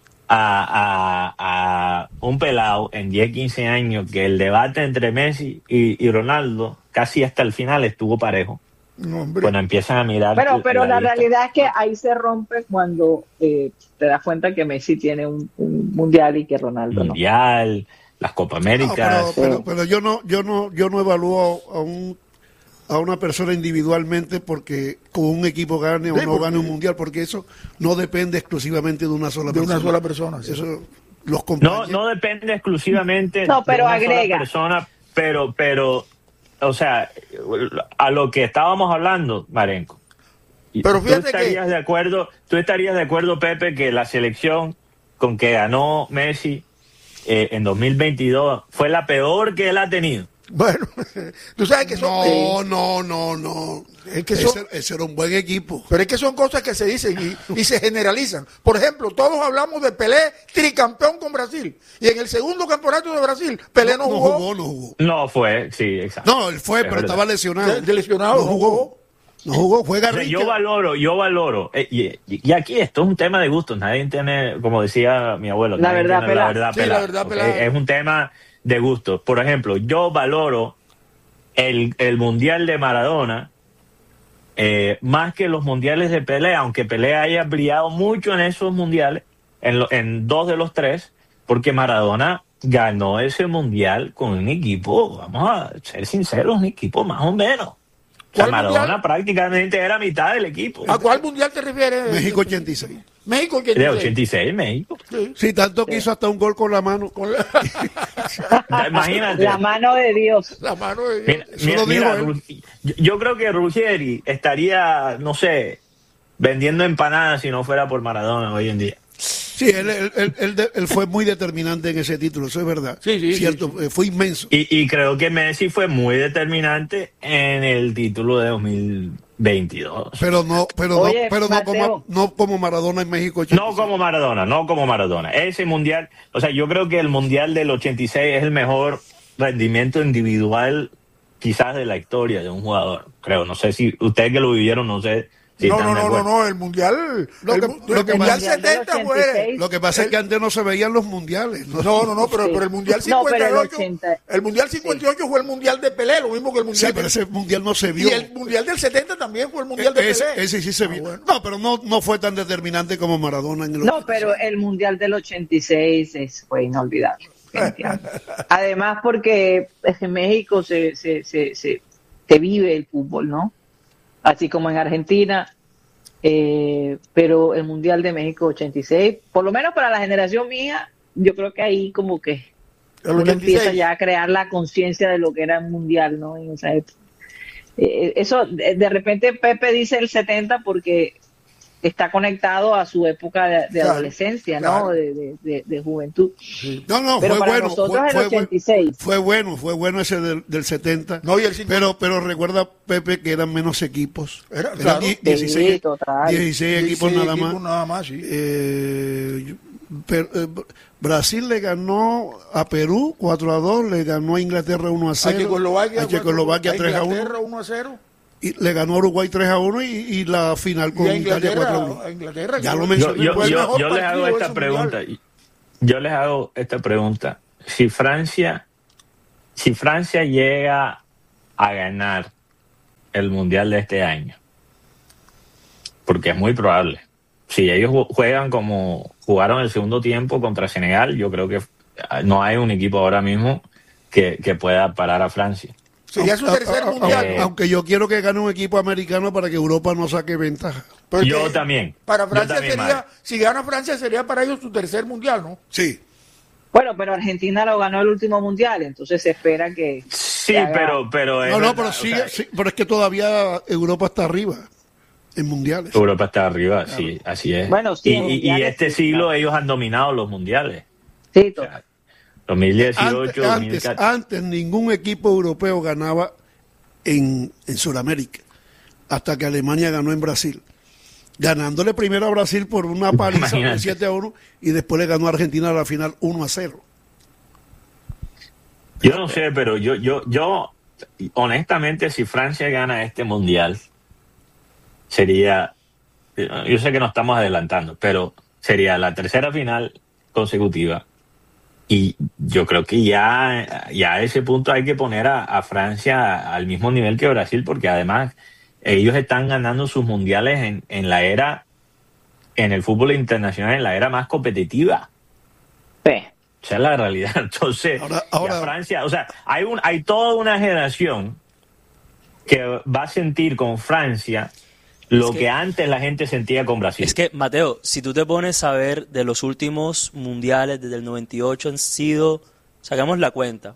a, a, a un pelado en diez, quince años que el debate entre Messi y, y Ronaldo casi hasta el final estuvo parejo? No, bueno, empiezan a mirar. Pero, pero la, la realidad es que ahí se rompe cuando eh, te das cuenta que Messi tiene un, un mundial y que Ronaldo mundial, no. Las Copa Américas. No, pero, pero, pero yo no, yo no, yo no evalúo a un a una persona individualmente porque con un equipo gane o sí, no gane un mundial, porque eso no depende exclusivamente de una sola de persona. una sola persona. Sí. Eso, los no, no depende exclusivamente no, pero de una agrega. sola persona, pero, pero O sea, a lo que estábamos hablando, Marenco. Pero fíjate ¿Tú estarías que... de acuerdo, tú estarías de acuerdo, Pepe, que la selección con que ganó Messi eh, en dos mil veintidós fue la peor que él ha tenido? Bueno, tú sabes que son... No, no, no, no. Es que son... ese, ese era un buen equipo. Pero es que son cosas que se dicen y, y se generalizan. Por ejemplo, todos hablamos de Pelé, tricampeón con Brasil. Y en el segundo campeonato de Brasil, Pelé no, no jugó. No jugó, no jugó. No fue, sí, exacto. No, él fue, es pero verdad. Estaba lesionado. De, de lesionado, no jugó. jugó. No jugó, juega o sea, yo valoro, yo valoro. Eh, y, y aquí esto es un tema de gustos. Nadie tiene, como decía mi abuelo, la verdad, la verdad, sí, la verdad okay. Es un tema de gustos. Por ejemplo, yo valoro el, el mundial de Maradona eh, más que los mundiales de Pelé, aunque Pelé haya brillado mucho en esos mundiales, en, lo, en dos de los tres, porque Maradona ganó ese mundial con un equipo, vamos a ser sinceros, un equipo más o menos. O sea, Maradona mundial? prácticamente era mitad del equipo. ¿A cuál mundial te refieres? México ochenta y seis. México ochenta y seis. De ochenta y seis, México. Sí, sí tanto que hizo hasta un gol con la mano. Con la... Imagínate. La mano de Dios. La mano de Dios. Mira, mira, mira, yo, yo creo que Ruggeri estaría, no sé, vendiendo empanadas si no fuera por Maradona hoy en día. Sí, él, él, él, él, él fue muy determinante en ese título, eso es verdad. Sí, sí, cierto, sí, sí. Fue inmenso. Y, y creo que Messi fue muy determinante en el título de dos mil veintidós. Pero no, pero Oye, no, pero no como, no como Maradona en México ochenta y seis. No como Maradona, no como Maradona. Ese mundial, o sea, yo creo que el mundial del ochenta y seis es el mejor rendimiento individual quizás de la historia de un jugador. Creo, no sé si ustedes que lo vivieron, no sé. Sí, no, no, no, no, no, el mundial, lo que, el, lo el que mundial pasa, setenta fue. Lo que pasa el, es que antes no se veían los mundiales. No, no, no, no pero, sí. pero el mundial cincuenta y ocho, no, el, ochenta, el mundial cincuenta y ocho sí. fue el mundial de Pelé, lo mismo que el mundial. Sí, pero ese mundial no se vio. Y el mundial del setenta también fue el mundial de ese, Pelé. Ese sí se vio. Ah, bueno. No, pero no, no fue tan determinante como Maradona en el No, pero el mundial del ochenta y seis es, fue inolvidable. Además, porque en México se, se, se, se, se vive el fútbol, ¿no? Así como en Argentina. Eh, pero el Mundial de México ochenta y seis, por lo menos para la generación mía, yo creo que ahí como que uno empieza ya a crear la conciencia de lo que era el Mundial, ¿no? En esa época. Eh, eso, de repente Pepe dice el setenta porque está conectado a su época de, de claro, adolescencia, claro. ¿no? De, de, de, de juventud. Sí. No, no, pero fue para bueno. Nosotros fue, el ochenta y seis. Fue bueno, fue bueno ese del, del setenta. No, y el pero, pero recuerda, Pepe, que eran menos equipos. Era, claro. dieciséis, sí, total. dieciséis equipos nada más. nada más sí. eh, Per, eh, Brasil le ganó a Perú cuatro a dos, le ganó a Inglaterra uno a cero, a Checoslovaquia, a Checoslovaquia tres a Inglaterra uno, uno a cero. y le ganó a Uruguay tres a uno y, y la final con Y a Italia Inglaterra, cuatro a uno. a Inglaterra, Ya que lo fue- Yo, mencioné. yo, Fue el yo, mejor yo les hago partido de esta ese pregunta. mundial. Yo les hago esta pregunta. Si Francia, si Francia llega a ganar el mundial de este año, porque es muy probable. Si ellos ju- juegan como jugaron el segundo tiempo contra Senegal, yo creo que no hay un equipo ahora mismo que, que pueda parar a Francia. Sería su Aunque- tercer aunque- mundial. Eh, Aunque yo quiero que gane un equipo americano para que Europa no saque ventaja. Porque Yo también. Para Yo Francia también, sería, Mario. si gana Francia sería para ellos su tercer mundial, ¿no? Sí. Bueno, pero Argentina lo ganó el último mundial, entonces se espera que... Sí, que haga- pero, pero, es No, no, verdad, pero o sigue, sea, sí, pero es que todavía Europa está arriba en mundiales. Europa está arriba, sí, así es. Bueno, sí, y, en y- y mundiales este sí, siglo claro. ellos han dominado los mundiales. Sí, O sea, dos mil dieciocho, Antes, dos mil antes, catorce. antes ningún equipo europeo ganaba en, en Sudamérica, hasta que Alemania ganó en Brasil. Ganándole primero a Brasil por una paliza de Imagínate. siete a uno y después le ganó a Argentina a la final uno a cero. Yo no sé, pero yo, yo, yo, honestamente, si Francia gana este mundial, sería, yo sé que nos estamos adelantando, pero sería la tercera final consecutiva. Y yo creo que ya, ya a ese punto hay que poner a, a Francia al mismo nivel que Brasil, porque además ellos están ganando sus mundiales en, en la era, en el fútbol internacional, en la era más competitiva. sí. Esa es la realidad. Entonces, Ahora- ahora- ya Francia, o sea, hay un, hay toda una generación que va a sentir con Francia lo Es que, que- antes la gente sentía con Brasil. Es que, Mateo, si tú te pones a ver de los últimos mundiales desde el noventa y ocho han sido, sacamos la cuenta,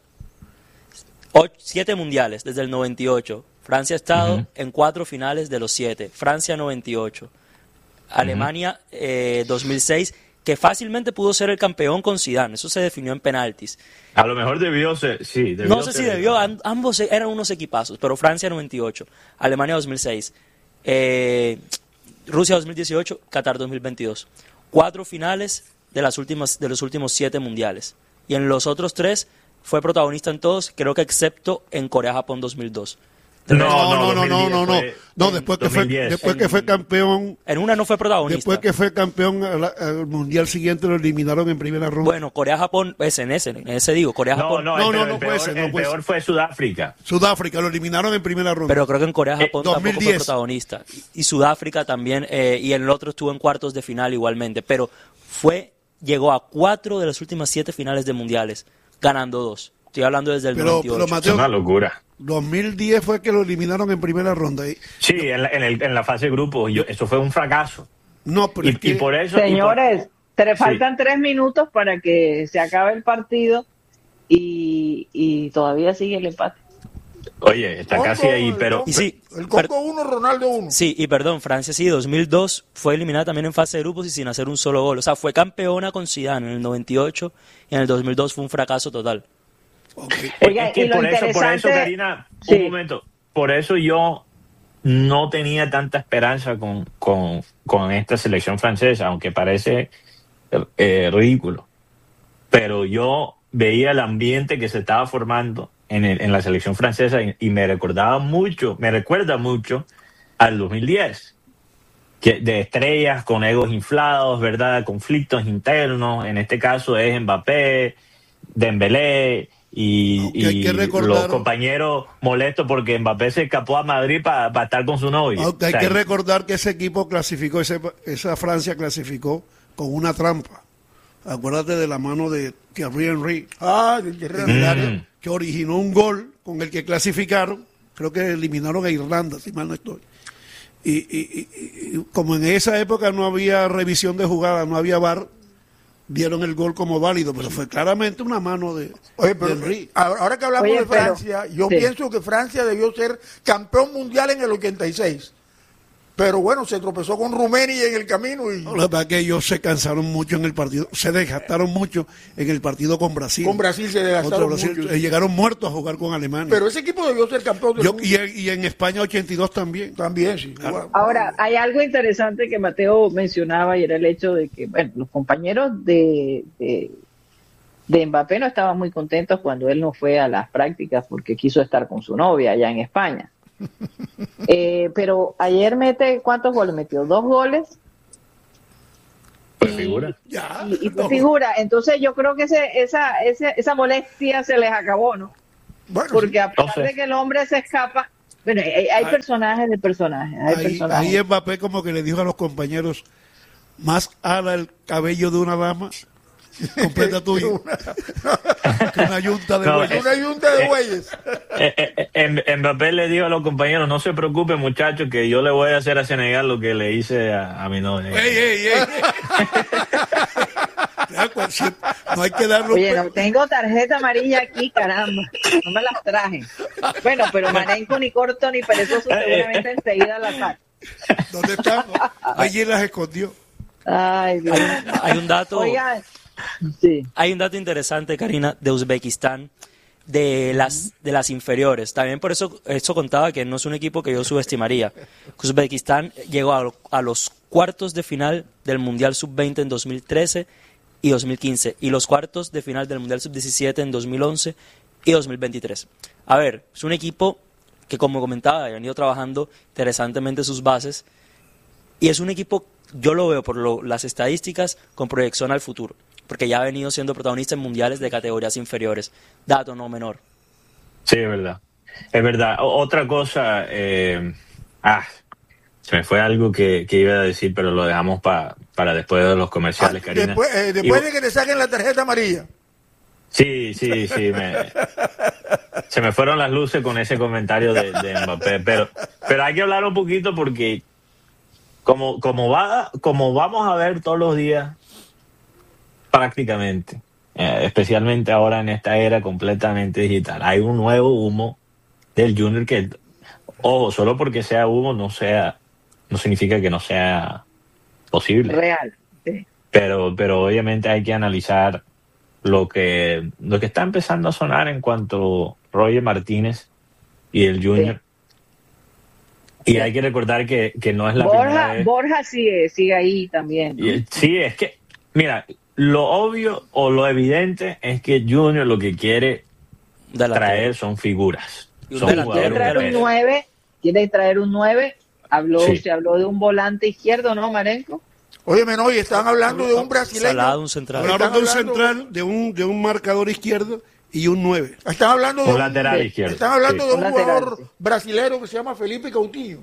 ocho, siete mundiales desde el noventa y ocho. Francia ha estado Ujú. en cuatro finales de los siete. Francia noventa y ocho. Alemania eh, dos mil seis, que fácilmente pudo ser el campeón con Zidane. Eso se definió en penaltis. A lo mejor debió ser, sí. Debió No sé si ser- debió, am- ambos eran unos equipazos, pero Francia noventa y ocho, Alemania dos mil seis, eh, Rusia dos mil dieciocho, Qatar dos mil veintidós. Cuatro finales de, las últimas, de los últimos siete mundiales. Y en los otros tres fue protagonista en todos, creo que excepto en Corea-Japón dos mil dos. No, No, no, no, dos mil no, diez no, no. fue No, en después que fue, dos mil diez. después que fue campeón, En una no fue protagonista. después que fue campeón al, al mundial siguiente lo eliminaron en primera ronda. Bueno, Corea-Japón, es en ese, en ese digo, No, Corea-Japón. no, No, el, no, peor- no el puede peor, ser, no el puede peor ser. fue Sudáfrica. Sudáfrica lo eliminaron en primera ronda. Pero creo que en Corea-Japón Eh, dos mil tampoco fue diez. protagonista. Y, y Sudáfrica también, eh, y el otro estuvo en cuartos de final igualmente. Pero fue, llegó a cuatro de las últimas siete finales de mundiales, ganando dos. Estoy hablando desde el Pero- noventa y ocho. pero Es Mateo, una locura. dos mil diez fue que lo eliminaron en primera ronda. Y- Sí, en la, en el- en la fase de grupos. Yo- eso fue un fracaso. no, pero Y, es que- y por eso. y por- Señores, te Sí. faltan tres minutos para que se acabe el partido y, y todavía sigue el empate. Oye, está Congo, casi ahí, el pero. Congo- Y sí, el per- Congo uno, Ronaldo uno. Sí, y perdón, Francia sí, dos mil dos fue eliminada también en fase de grupos y sin hacer un solo gol. O sea, fue campeona con Zidane en el noventa y ocho y en el dos mil dos fue un fracaso total. ok. Oiga, es que y lo por eso, por eso, interesante- Karina, Sí. un momento. Por eso yo no tenía tanta esperanza con, con, con esta selección francesa, aunque parece eh, ridículo. Pero yo veía el ambiente que se estaba formando en, el- en la selección francesa y, y me recordaba mucho, me recuerda mucho al dos mil diez. Que, de estrellas con egos inflados, ¿verdad? Conflictos internos. En este caso es Mbappé, Dembélé y, Aunque hay y que recordar- los compañeros molestos porque Mbappé se escapó a Madrid para estar con su novio. Aunque hay O sea, que recordar que ese equipo clasificó, ese- esa Francia clasificó con una trampa. Acuérdate de la mano de Thierry Henry, Ah, del Guerrero. en el área, Mm. que originó un gol con el que clasificaron. Creo que eliminaron a Irlanda, si mal no estoy. Y, y- y- y como en esa época no había revisión de jugada, no había V A R, dieron el gol como válido, pero fue claramente una mano de, Oye, pero de Henry. ahora ahora que hablamos Oye, de pero- Francia, yo sí. pienso que Francia debió ser campeón mundial en el ochenta y seis. Pero bueno, se tropezó con Rummenigge en el camino y... La verdad que ellos se cansaron mucho en el partido, se desgastaron mucho en el partido con Brasil. Con Brasil se desgastaron Brasil, mucho. eh, llegaron muertos a jugar con Alemania. Pero ese equipo debió ser campeón del Yo, mundo. y, en- y en España ochenta y dos también. También, sí. Claro. Ahora, hay algo interesante que Mateo mencionaba y era el hecho de que, bueno, los compañeros de, de, de Mbappé no estaban muy contentos cuando él no fue a las prácticas porque quiso estar con su novia allá en España. Eh, pero ayer mete, ¿cuántos goles metió? Dos goles. Pues figura. Ya, Y, y fue no. figura. Entonces yo creo que ese, esa, esa, esa molestia se les acabó, ¿no? Bueno, Porque sí. a pesar Entonces- de que el hombre se escapa, bueno, hay, hay personajes de personajes, hay Ahí, personajes. ahí Mbappé como que le dijo a los compañeros, más ala el cabello de una dama, completa tuyo, que una yunta de No, bueyes. Una yunta de bueyes. Eh, eh, eh, Mbappé le dijo a los compañeros, no se preocupen muchachos, que yo le voy a hacer a Senegal lo que le hice a, a mi novia. ¡Ey, ey, ey! Ya, pues, si- no hay que darlo. Oye, no tengo tarjeta amarilla aquí, caramba. No me las traje. Bueno, pero Marenco ni corto ni perezoso seguramente enseguida las saco. ¿Dónde están? Allí las escondió. Ay, Dios. Hay un dato, Oigan, sí. hay un dato interesante, Karina, de Uzbekistán, de las de las inferiores. También por eso eso contaba que no es un equipo que yo subestimaría. Uzbekistán llegó a, a los cuartos de final del Mundial sub veinte en dos mil trece y dos mil quince y los cuartos de final del Mundial sub diecisiete en dos mil once y dos mil veintitrés. A ver, es un equipo que, como comentaba, han ido trabajando interesantemente sus bases y es un equipo, yo lo veo por lo- las estadísticas, con proyección al futuro, porque ya ha venido siendo protagonista en mundiales de categorías inferiores. Dato no menor. Sí, es verdad. Es verdad. O- otra cosa, eh, ah, se me fue algo que, que iba a decir, pero lo dejamos pa- para después de los comerciales, Ah, Karina. después eh, después Y- de que te saquen la tarjeta amarilla. Sí, sí, sí. Me, se me fueron las luces con ese comentario de, de Mbappé, pero, pero hay que hablar un poquito porque como, como, va, como vamos a ver todos los días, prácticamente, eh, especialmente ahora en esta era completamente digital, hay un nuevo humo del Junior que, ojo, solo porque sea humo no sea, no significa que no sea posible. Real. Sí. Pero, pero obviamente hay que analizar lo que, lo que está empezando a sonar en cuanto a Roger Martínez y el Junior. Y hay que recordar que, que no es la primera Borja, vez. Borja sigue, sigue ahí también, ¿no? Y, sí, es que, mira, lo obvio o lo evidente es que Junior lo que quiere Delantero. traer son figuras. Y un Son delantero. Quiere jugadores traer de un peso. nueve, quiere traer un nueve. Habló, Sí. se habló de un volante izquierdo, ¿no, Marenco? Óyeme, no, y están hablando de un brasileño. Salado, un central. Hablaron de un Están hablando- central, de un, de un marcador izquierdo y un nueve. Están hablando de Un un, lateral sí. izquierdo. están hablando sí. de un Un lateral, jugador sí. brasilero que se llama Felipe Coutinho.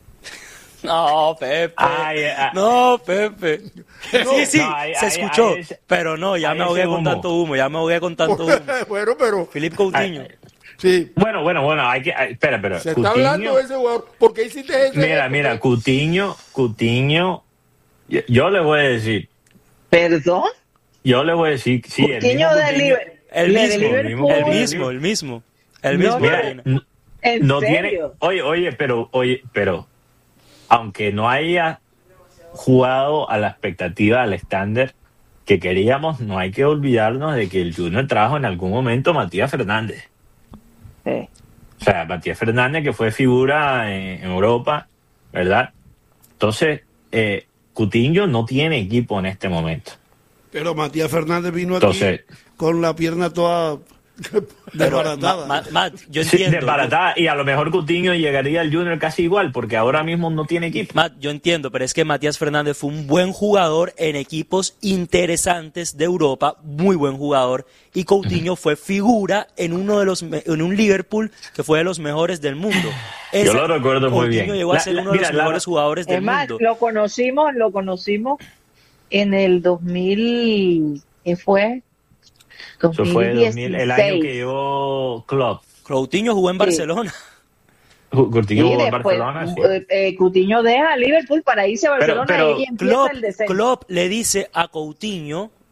No, Pepe. Ay, ay. No, Pepe. sí, sí, no, ahí- se ahí- escuchó. ahí ese- pero no, ya ahí me ahogué ese con humo. tanto humo. Ya me ahogué con tanto humo. bueno, pero Filipe Coutinho. Ay, sí, Bueno, bueno, bueno, hay que, ay, espera, pero se está Coutinho- hablando de ese jugador. ¿Por qué hiciste eso? Mira, mira, Coutinho, Coutinho, yo, yo le voy a decir, ¿Perdón? yo le voy a decir, sí, el Coutinho mismo de Coutinho- Liber- El de mismo, Liverpool. el mismo, el mismo. El No, mismo. no. Karina. Mira, ¿En no tiene, serio? oye, oye, pero, oye, pero, aunque no haya jugado a la expectativa, al estándar que queríamos, no hay que olvidarnos de que el Junior trajo en algún momento a Matías Fernández. Sí. O sea, Matías Fernández, que fue figura en, en Europa, ¿verdad? Entonces, eh, Coutinho no tiene equipo en este momento. Pero Matías Fernández vino aquí Entonces- con la pierna toda Pero, desbaratada. Ma- Ma- Matt, yo Sí, entiendo. desbaratada, y a lo mejor Coutinho llegaría al Junior casi igual, porque ahora mismo no tiene equipo. Matt, yo entiendo, pero es que Matías Fernández fue un buen jugador en equipos interesantes de Europa, muy buen jugador, y Coutinho fue figura en uno de los me- en un Liverpool que fue de los mejores del mundo. Yo lo recuerdo muy Coutinho bien. llegó a La- ser la- uno de mira, los la- mejores jugadores del Es más, mundo. lo conocimos, lo conocimos en el dos mil, ¿qué fue? Eso fue dos mil, el año que dos mil dieciséis. llegó Klopp. Coutinho jugó en Sí. Barcelona. Coutinho Sí, jugó en después, Barcelona, sí. eh, eh, Coutinho deja a Liverpool para irse a Pero- Barcelona pero y ahí empieza Klopp, el descenso. Klopp le dice a Coutinho,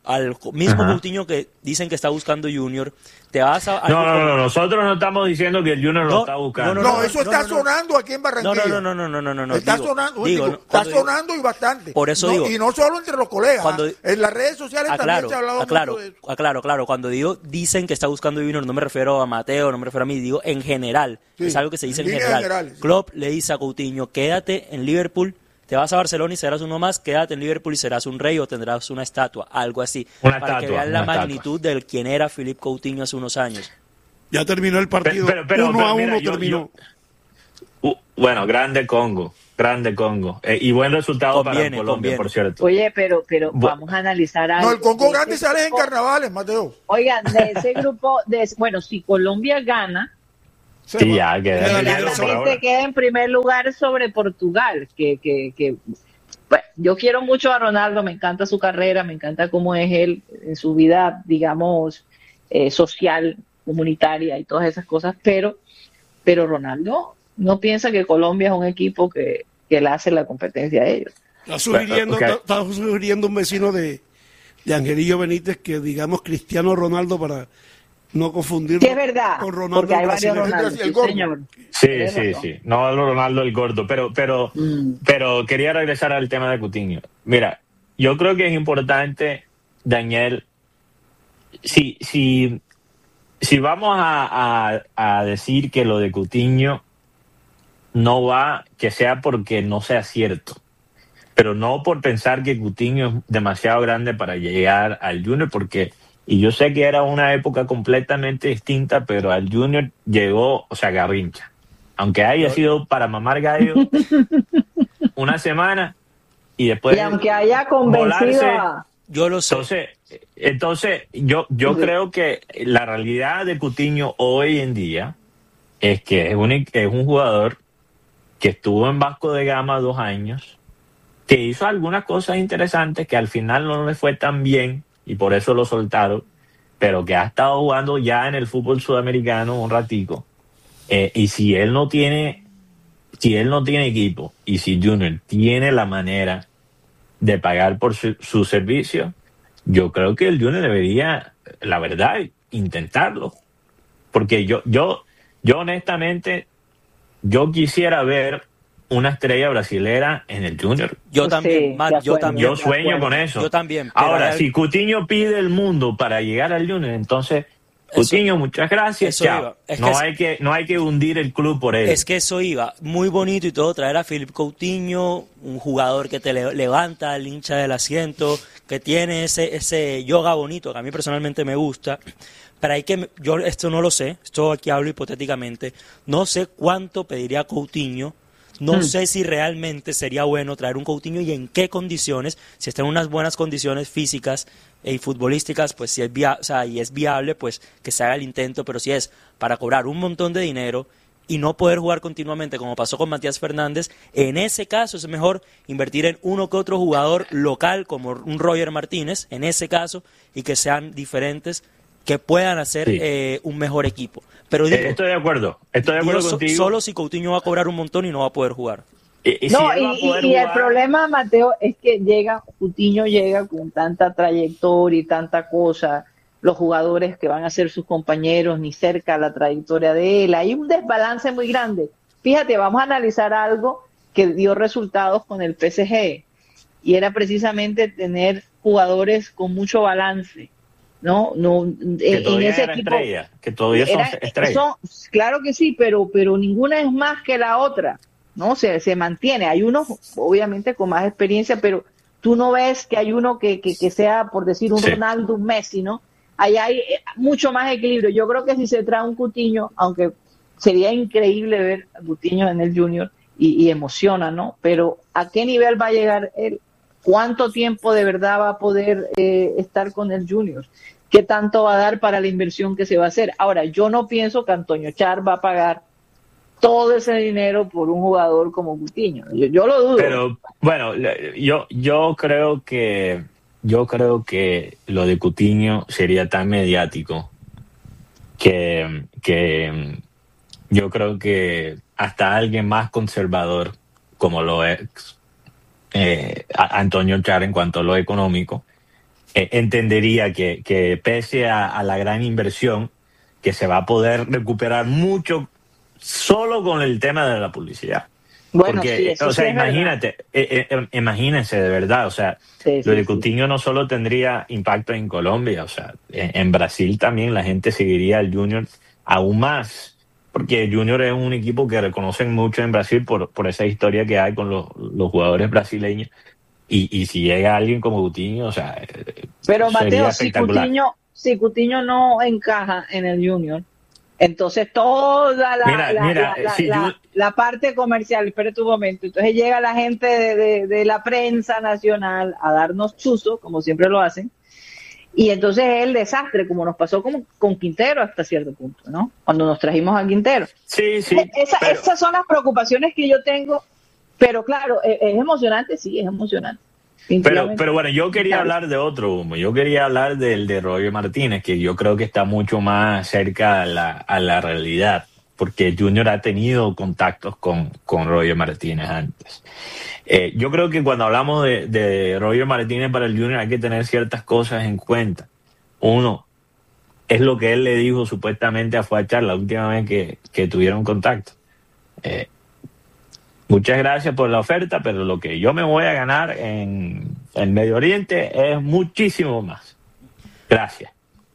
al mismo Ajá. Coutinho que dicen que está buscando Junior, te vas a... No, no, no, nosotros no estamos diciendo que el Junior No, lo está buscando. No, no, eso no, está no, no. sonando aquí en No, Barranquilla. no, no, no, no, no, no, no. Está digo, sonando, digo, digo, no, está cuando digo- sonando y bastante. Por eso No, digo- y no solo entre los colegas, Cuando- en las redes sociales Aclaro, también se ha hablado aclaro, mucho de eso. aclaro, claro. Cuando digo dicen que está buscando Junior, no me refiero a Mateo, no me refiero a mí, digo en general. Sí, es algo que se dice en en líneas general. generales, sí. Klopp le dice a Coutinho, quédate en Liverpool, te vas a Barcelona y serás uno más, quédate en Liverpool y serás un rey o tendrás una estatua, algo así. Una para que estatua, vean la una estatua. magnitud del quien era Philippe Coutinho hace unos años. Ya terminó el partido. Pero- pero- uno pero a mira, uno yo- terminó. yo- Uh, bueno, grande Congo, grande Congo. Eh, y buen resultado Conviene, para Colombia, conviene. por cierto. Oye, pero, pero Bu- vamos a analizar algo. No, el Congo De grande ese sale en grupo- carnavales, Mateo. Oigan, de ese grupo, de, bueno, si Colombia gana, Se Sí, va. ya, que- Queda que- líder por por ahora. realmente queda en primer lugar sobre Portugal, que, que, que bueno, yo quiero mucho a Ronaldo, me encanta su carrera, me encanta cómo es él en su vida, digamos, eh, social, comunitaria y todas esas cosas, pero, pero Ronaldo no piensa que Colombia es un equipo que, que le hace la competencia a ellos. Está sugiriendo, Bueno, ok. está, está sugiriendo un vecino de, de Angelillo Benítez que digamos Cristiano Ronaldo para no confundirlo Sí, es verdad, con Ronaldo porque hay el varios brasileño. Ronaldos, El sí, gordo. señor. Sí, Tienes sí, razón. sí. No Ronaldo el gordo, pero, pero, Mm. pero quería regresar al tema de Coutinho. Mira, yo creo que es importante, Daniel, si, si, si vamos a, a, a decir que lo de Coutinho no va, que sea porque no sea cierto, pero no por pensar que Coutinho es demasiado grande para llegar al Junior, porque, y yo sé que era una época completamente distinta, pero al Junior llegó, o sea, Garrincha. Aunque haya sido para mamar gallo una semana y después Y aunque haya convencido volarse. a... Yo lo sé. Entonces, entonces yo, yo Sí. creo que la realidad de Coutinho hoy en día es que es un, es un jugador que estuvo en Vasco de Gama dos años, que hizo algunas cosas interesantes que al final no le fue tan bien y por eso lo soltaron, pero que ha estado jugando ya en el fútbol sudamericano un ratico. Eh, y si él no tiene, si él no tiene equipo y si Junior tiene la manera de pagar por su, su servicio, yo creo que el Junior debería, la verdad, intentarlo. Porque yo, yo, yo honestamente, yo quisiera ver una estrella brasilera en el Junior. Yo Sí, también, de Matt, yo acuerdo. también. Yo sueño acuerdo. con eso. Yo también, pero Ahora, hay- si Coutinho pide el mundo para llegar al Junior, entonces, Eso- Coutinho, muchas gracias, eso chao. iba. Es no, que es- hay que, no hay que hundir el club por él. Es que eso iba, muy bonito y todo, traer a Philippe Coutinho, un jugador que te le- levanta al hincha del asiento, que tiene ese, ese yoga bonito, que a mí personalmente me gusta, pero hay que, yo esto no lo sé, esto aquí hablo hipotéticamente, no sé cuánto pediría Coutinho, no sé si realmente sería bueno traer un Coutinho y en qué condiciones, si está en unas buenas condiciones físicas y futbolísticas, pues si es via- o sea, y es viable, pues que se haga el intento, pero si es para cobrar un montón de dinero y no poder jugar continuamente como pasó con Matías Fernández, en ese caso es mejor invertir en uno que otro jugador local como un Roger Martínez, en ese caso, y que sean diferentes, que puedan hacer Sí. eh, un mejor equipo. Pero digo, Eh, estoy de acuerdo, estoy de digo, acuerdo so- contigo. solo si Coutinho va a cobrar un montón y no va a poder jugar. Y, y No, si él va a y, poder y- y el jugar- problema, Mateo, es que llega, Coutinho llega con tanta trayectoria y tanta cosa, los jugadores que van a ser sus compañeros ni cerca a la trayectoria de él, hay un desbalance muy grande. Fíjate, vamos a analizar algo que dio resultados con el P S G, y era precisamente tener jugadores con mucho balance, ¿no? No, en, que en todavía ese era equipo estrella, que todavía son era- estrellas. son- claro que sí, pero, pero ninguna es más que la otra, ¿no? Se, se mantiene. Hay unos, obviamente, con más experiencia, pero tú no ves que hay uno que, que, que sea, por decir, un Sí. Ronaldo, un Messi, ¿no? Ahí hay eh, mucho más equilibrio. Yo creo que si se trae un Coutinho, aunque sería increíble ver a Coutinho en el Junior y, y emociona, ¿no? Pero ¿a qué nivel va a llegar él? ¿Cuánto tiempo de verdad va a poder eh, estar con el Junior? ¿Qué tanto va a dar para la inversión que se va a hacer? Ahora, yo no pienso que Antonio Char va a pagar todo ese dinero por un jugador como Coutinho. Yo, yo lo dudo. Pero bueno, le- yo yo creo que yo creo que lo de Coutinho sería tan mediático que, que yo creo que hasta alguien más conservador como lo es eh, a- Antonio Char en cuanto a lo económico eh, entendería que, que pese a, a la gran inversión, que se va a poder recuperar mucho solo con el tema de la publicidad. Bueno, Porque, sí, eso o sea, sí es imagínate, eh, eh, imagínense de verdad, o sea, Sí, lo de sí, Coutinho no solo tendría impacto en Colombia, o sea, en, en Brasil también la gente seguiría al Junior aún más, porque el Junior es un equipo que reconocen mucho en Brasil por, por esa historia que hay con los, los jugadores brasileños, y, y si llega alguien como Coutinho, o sea, eh, Pero sería Mateo, si espectacular. Coutinho, si Coutinho no encaja en el Junior, entonces toda la, Mira, la, mira, la, la, si la, Ju- la parte comercial, espérate un momento, entonces llega la gente de, de, de la prensa nacional a darnos chuzo, como siempre lo hacen, y entonces es el desastre, como nos pasó con, con Quintero hasta cierto punto, ¿no? Cuando nos trajimos a Quintero. sí, sí, Esa, pero... esas son las preocupaciones que yo tengo, pero claro, es, es emocionante, sí, es emocionante. Pero, pero bueno, yo quería hablar de otro humo. Yo quería hablar del de Roger Martínez, que yo creo que está mucho más cerca a la, a la realidad, porque Junior ha tenido contactos con, con Roger Martínez antes. Eh, yo creo que cuando hablamos de, de Roger Martínez para el Junior hay que tener ciertas cosas en cuenta. Uno, es lo que él le dijo supuestamente a Fachar la última vez que, que tuvieron contacto. Eh, Muchas gracias por la oferta, pero lo que yo me voy a ganar en el Medio Oriente es muchísimo más. Gracias.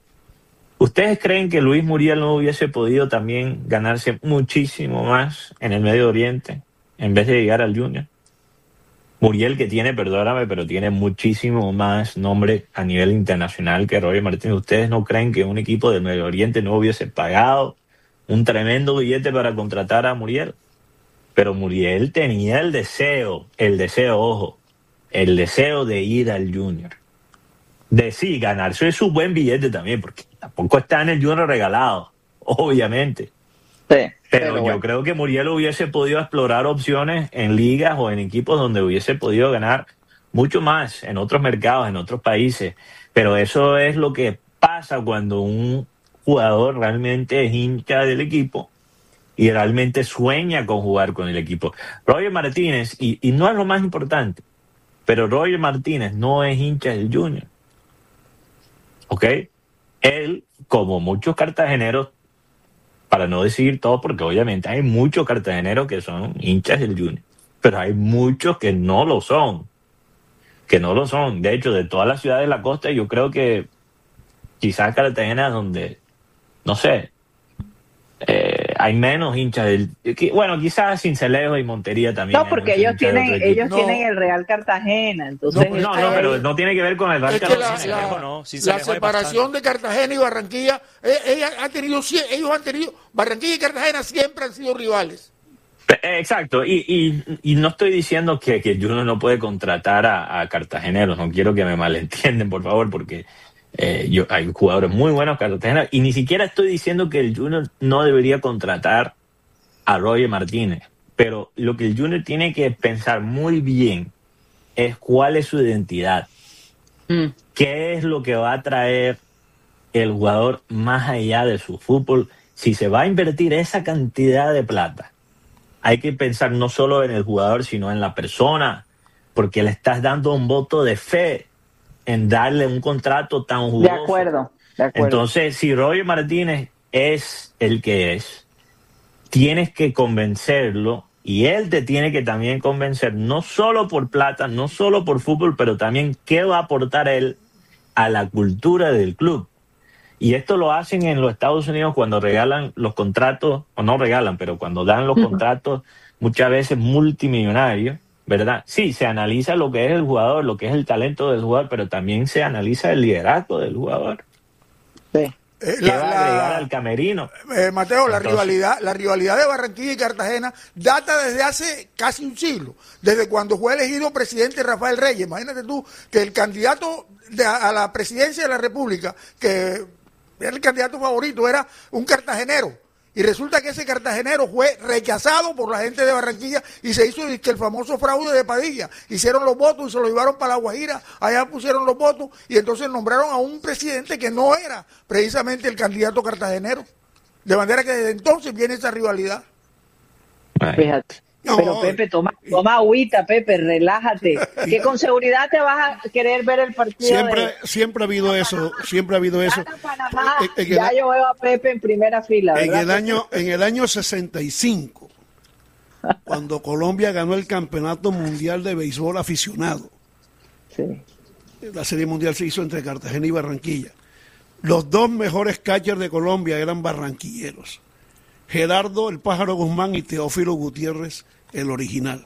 ¿Ustedes creen que Luis Muriel no hubiese podido también ganarse muchísimo más en el Medio Oriente en vez de llegar al Junior? Muriel, que tiene, perdóname, pero tiene muchísimo más nombre a nivel internacional que Roger Martínez. ¿Ustedes no creen que un equipo del Medio Oriente no hubiese pagado un tremendo billete para contratar a Muriel? Pero Muriel tenía el deseo, el deseo, ojo, el deseo de ir al Junior. De sí, ganarse su buen billete también, porque tampoco está en el Junior regalado, obviamente. Sí, pero, pero yo bueno. creo que Muriel hubiese podido explorar opciones en ligas o en equipos donde hubiese podido ganar mucho más en otros mercados, en otros países. Pero eso es lo que pasa cuando un jugador realmente es hincha del equipo y realmente sueña con jugar con el equipo. Roger Martínez, y, y no es lo más importante, pero Roger Martínez no es hincha del Junior. ¿Ok? Él, como muchos cartageneros, para no decir todo, porque obviamente hay muchos cartageneros que son hinchas del Junior, pero hay muchos que no lo son, que no lo son. De hecho, de todas las ciudades de la costa, yo creo que quizás Cartagena es donde, no sé, eh, hay menos hinchas del... Bueno, quizás Sincelejo y Montería también. No, porque ellos tienen, ellos No. tienen el Real Cartagena, entonces... No, no, no, pero no tiene que ver con el Real Es que la, Cartagena. la- Sincelejo no, la Sincelejo hay separación de Cartagena y Barranquilla, eh, ella ha tenido, sie- ellos han tenido, Barranquilla y Cartagena siempre han sido rivales. Eh, Exacto, y, y, y no estoy diciendo que, que Junior no puede contratar a, a cartageneros, no quiero que me malentiendan, por favor, porque eh, yo, hay jugadores muy buenos cartageneros, y ni siquiera estoy diciendo que el Junior no debería contratar a Roger Martínez, pero lo que el Junior tiene que pensar muy bien es cuál es su identidad, Mm. qué es lo que va a traer el jugador más allá de su fútbol, si se va a invertir esa cantidad de plata. Hay que pensar no solo en el jugador, sino en la persona, porque le estás dando un voto de fe en darle un contrato tan jugoso. De acuerdo, de acuerdo. Entonces, si Roger Martínez es el que es, tienes que convencerlo y él te tiene que también convencer, no solo por plata, no solo por fútbol, pero también qué va a aportar él a la cultura del club. Y esto lo hacen en los Estados Unidos cuando regalan los contratos, o no regalan, pero cuando dan los Ujú. contratos muchas veces multimillonarios, ¿verdad? Sí, se analiza lo que es el jugador, lo que es el talento del jugador, pero también se analiza el liderazgo del jugador. Sí. Eh, ¿Qué va a agregar al camerino? eh, Mateo, la Entonces- rivalidad, la rivalidad de Barranquilla y Cartagena data desde hace casi un siglo, desde cuando fue elegido presidente Rafael Reyes. Imagínate tú que el candidato de, a la presidencia de la República, que era el candidato favorito, era un cartagenero. Y resulta que ese cartagenero fue rechazado por la gente de Barranquilla y se hizo que el famoso fraude de Padilla. Hicieron los votos y se lo llevaron para La Guajira, allá pusieron los votos y entonces nombraron a un presidente que no era precisamente el candidato cartagenero. De manera que desde entonces viene esa rivalidad. Ay. Fíjate. No, Pero Pepe, toma, toma agüita, Pepe, relájate. Que con seguridad te vas a querer ver el partido. Siempre, de... siempre ha habido eso, siempre ha habido eso. Gana Panamá, En- en el- ya yo veo a Pepe en primera fila. En ¿verdad, el Pepe? año, en el año sesenta y cinco, cuando Colombia ganó el Campeonato Mundial de Béisbol Aficionado, Sí. la Serie Mundial se hizo entre Cartagena y Barranquilla. Los dos mejores catchers de Colombia eran barranquilleros. Gerardo el Pájaro Guzmán y Teófilo Gutiérrez, el original.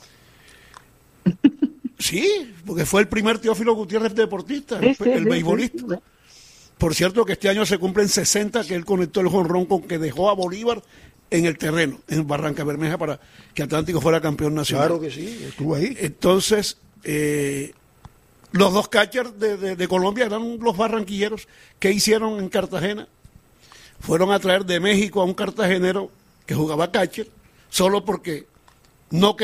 Sí, porque fue el primer Teófilo Gutiérrez deportista, Sí, el, sí, el sí, beisbolista. sí, sí. Por cierto que este año se cumplen sesenta que él conectó el jonrón con que dejó a Bolívar en el terreno, en Barranca Bermeja, para que Atlántico fuera campeón nacional. Claro que sí, estuvo ahí. Entonces, eh, los dos catchers de, de, de Colombia eran los barranquilleros. ¿Qué hicieron en Cartagena? Fueron a traer de México a un cartagenero que jugaba catcher, solo porque no querían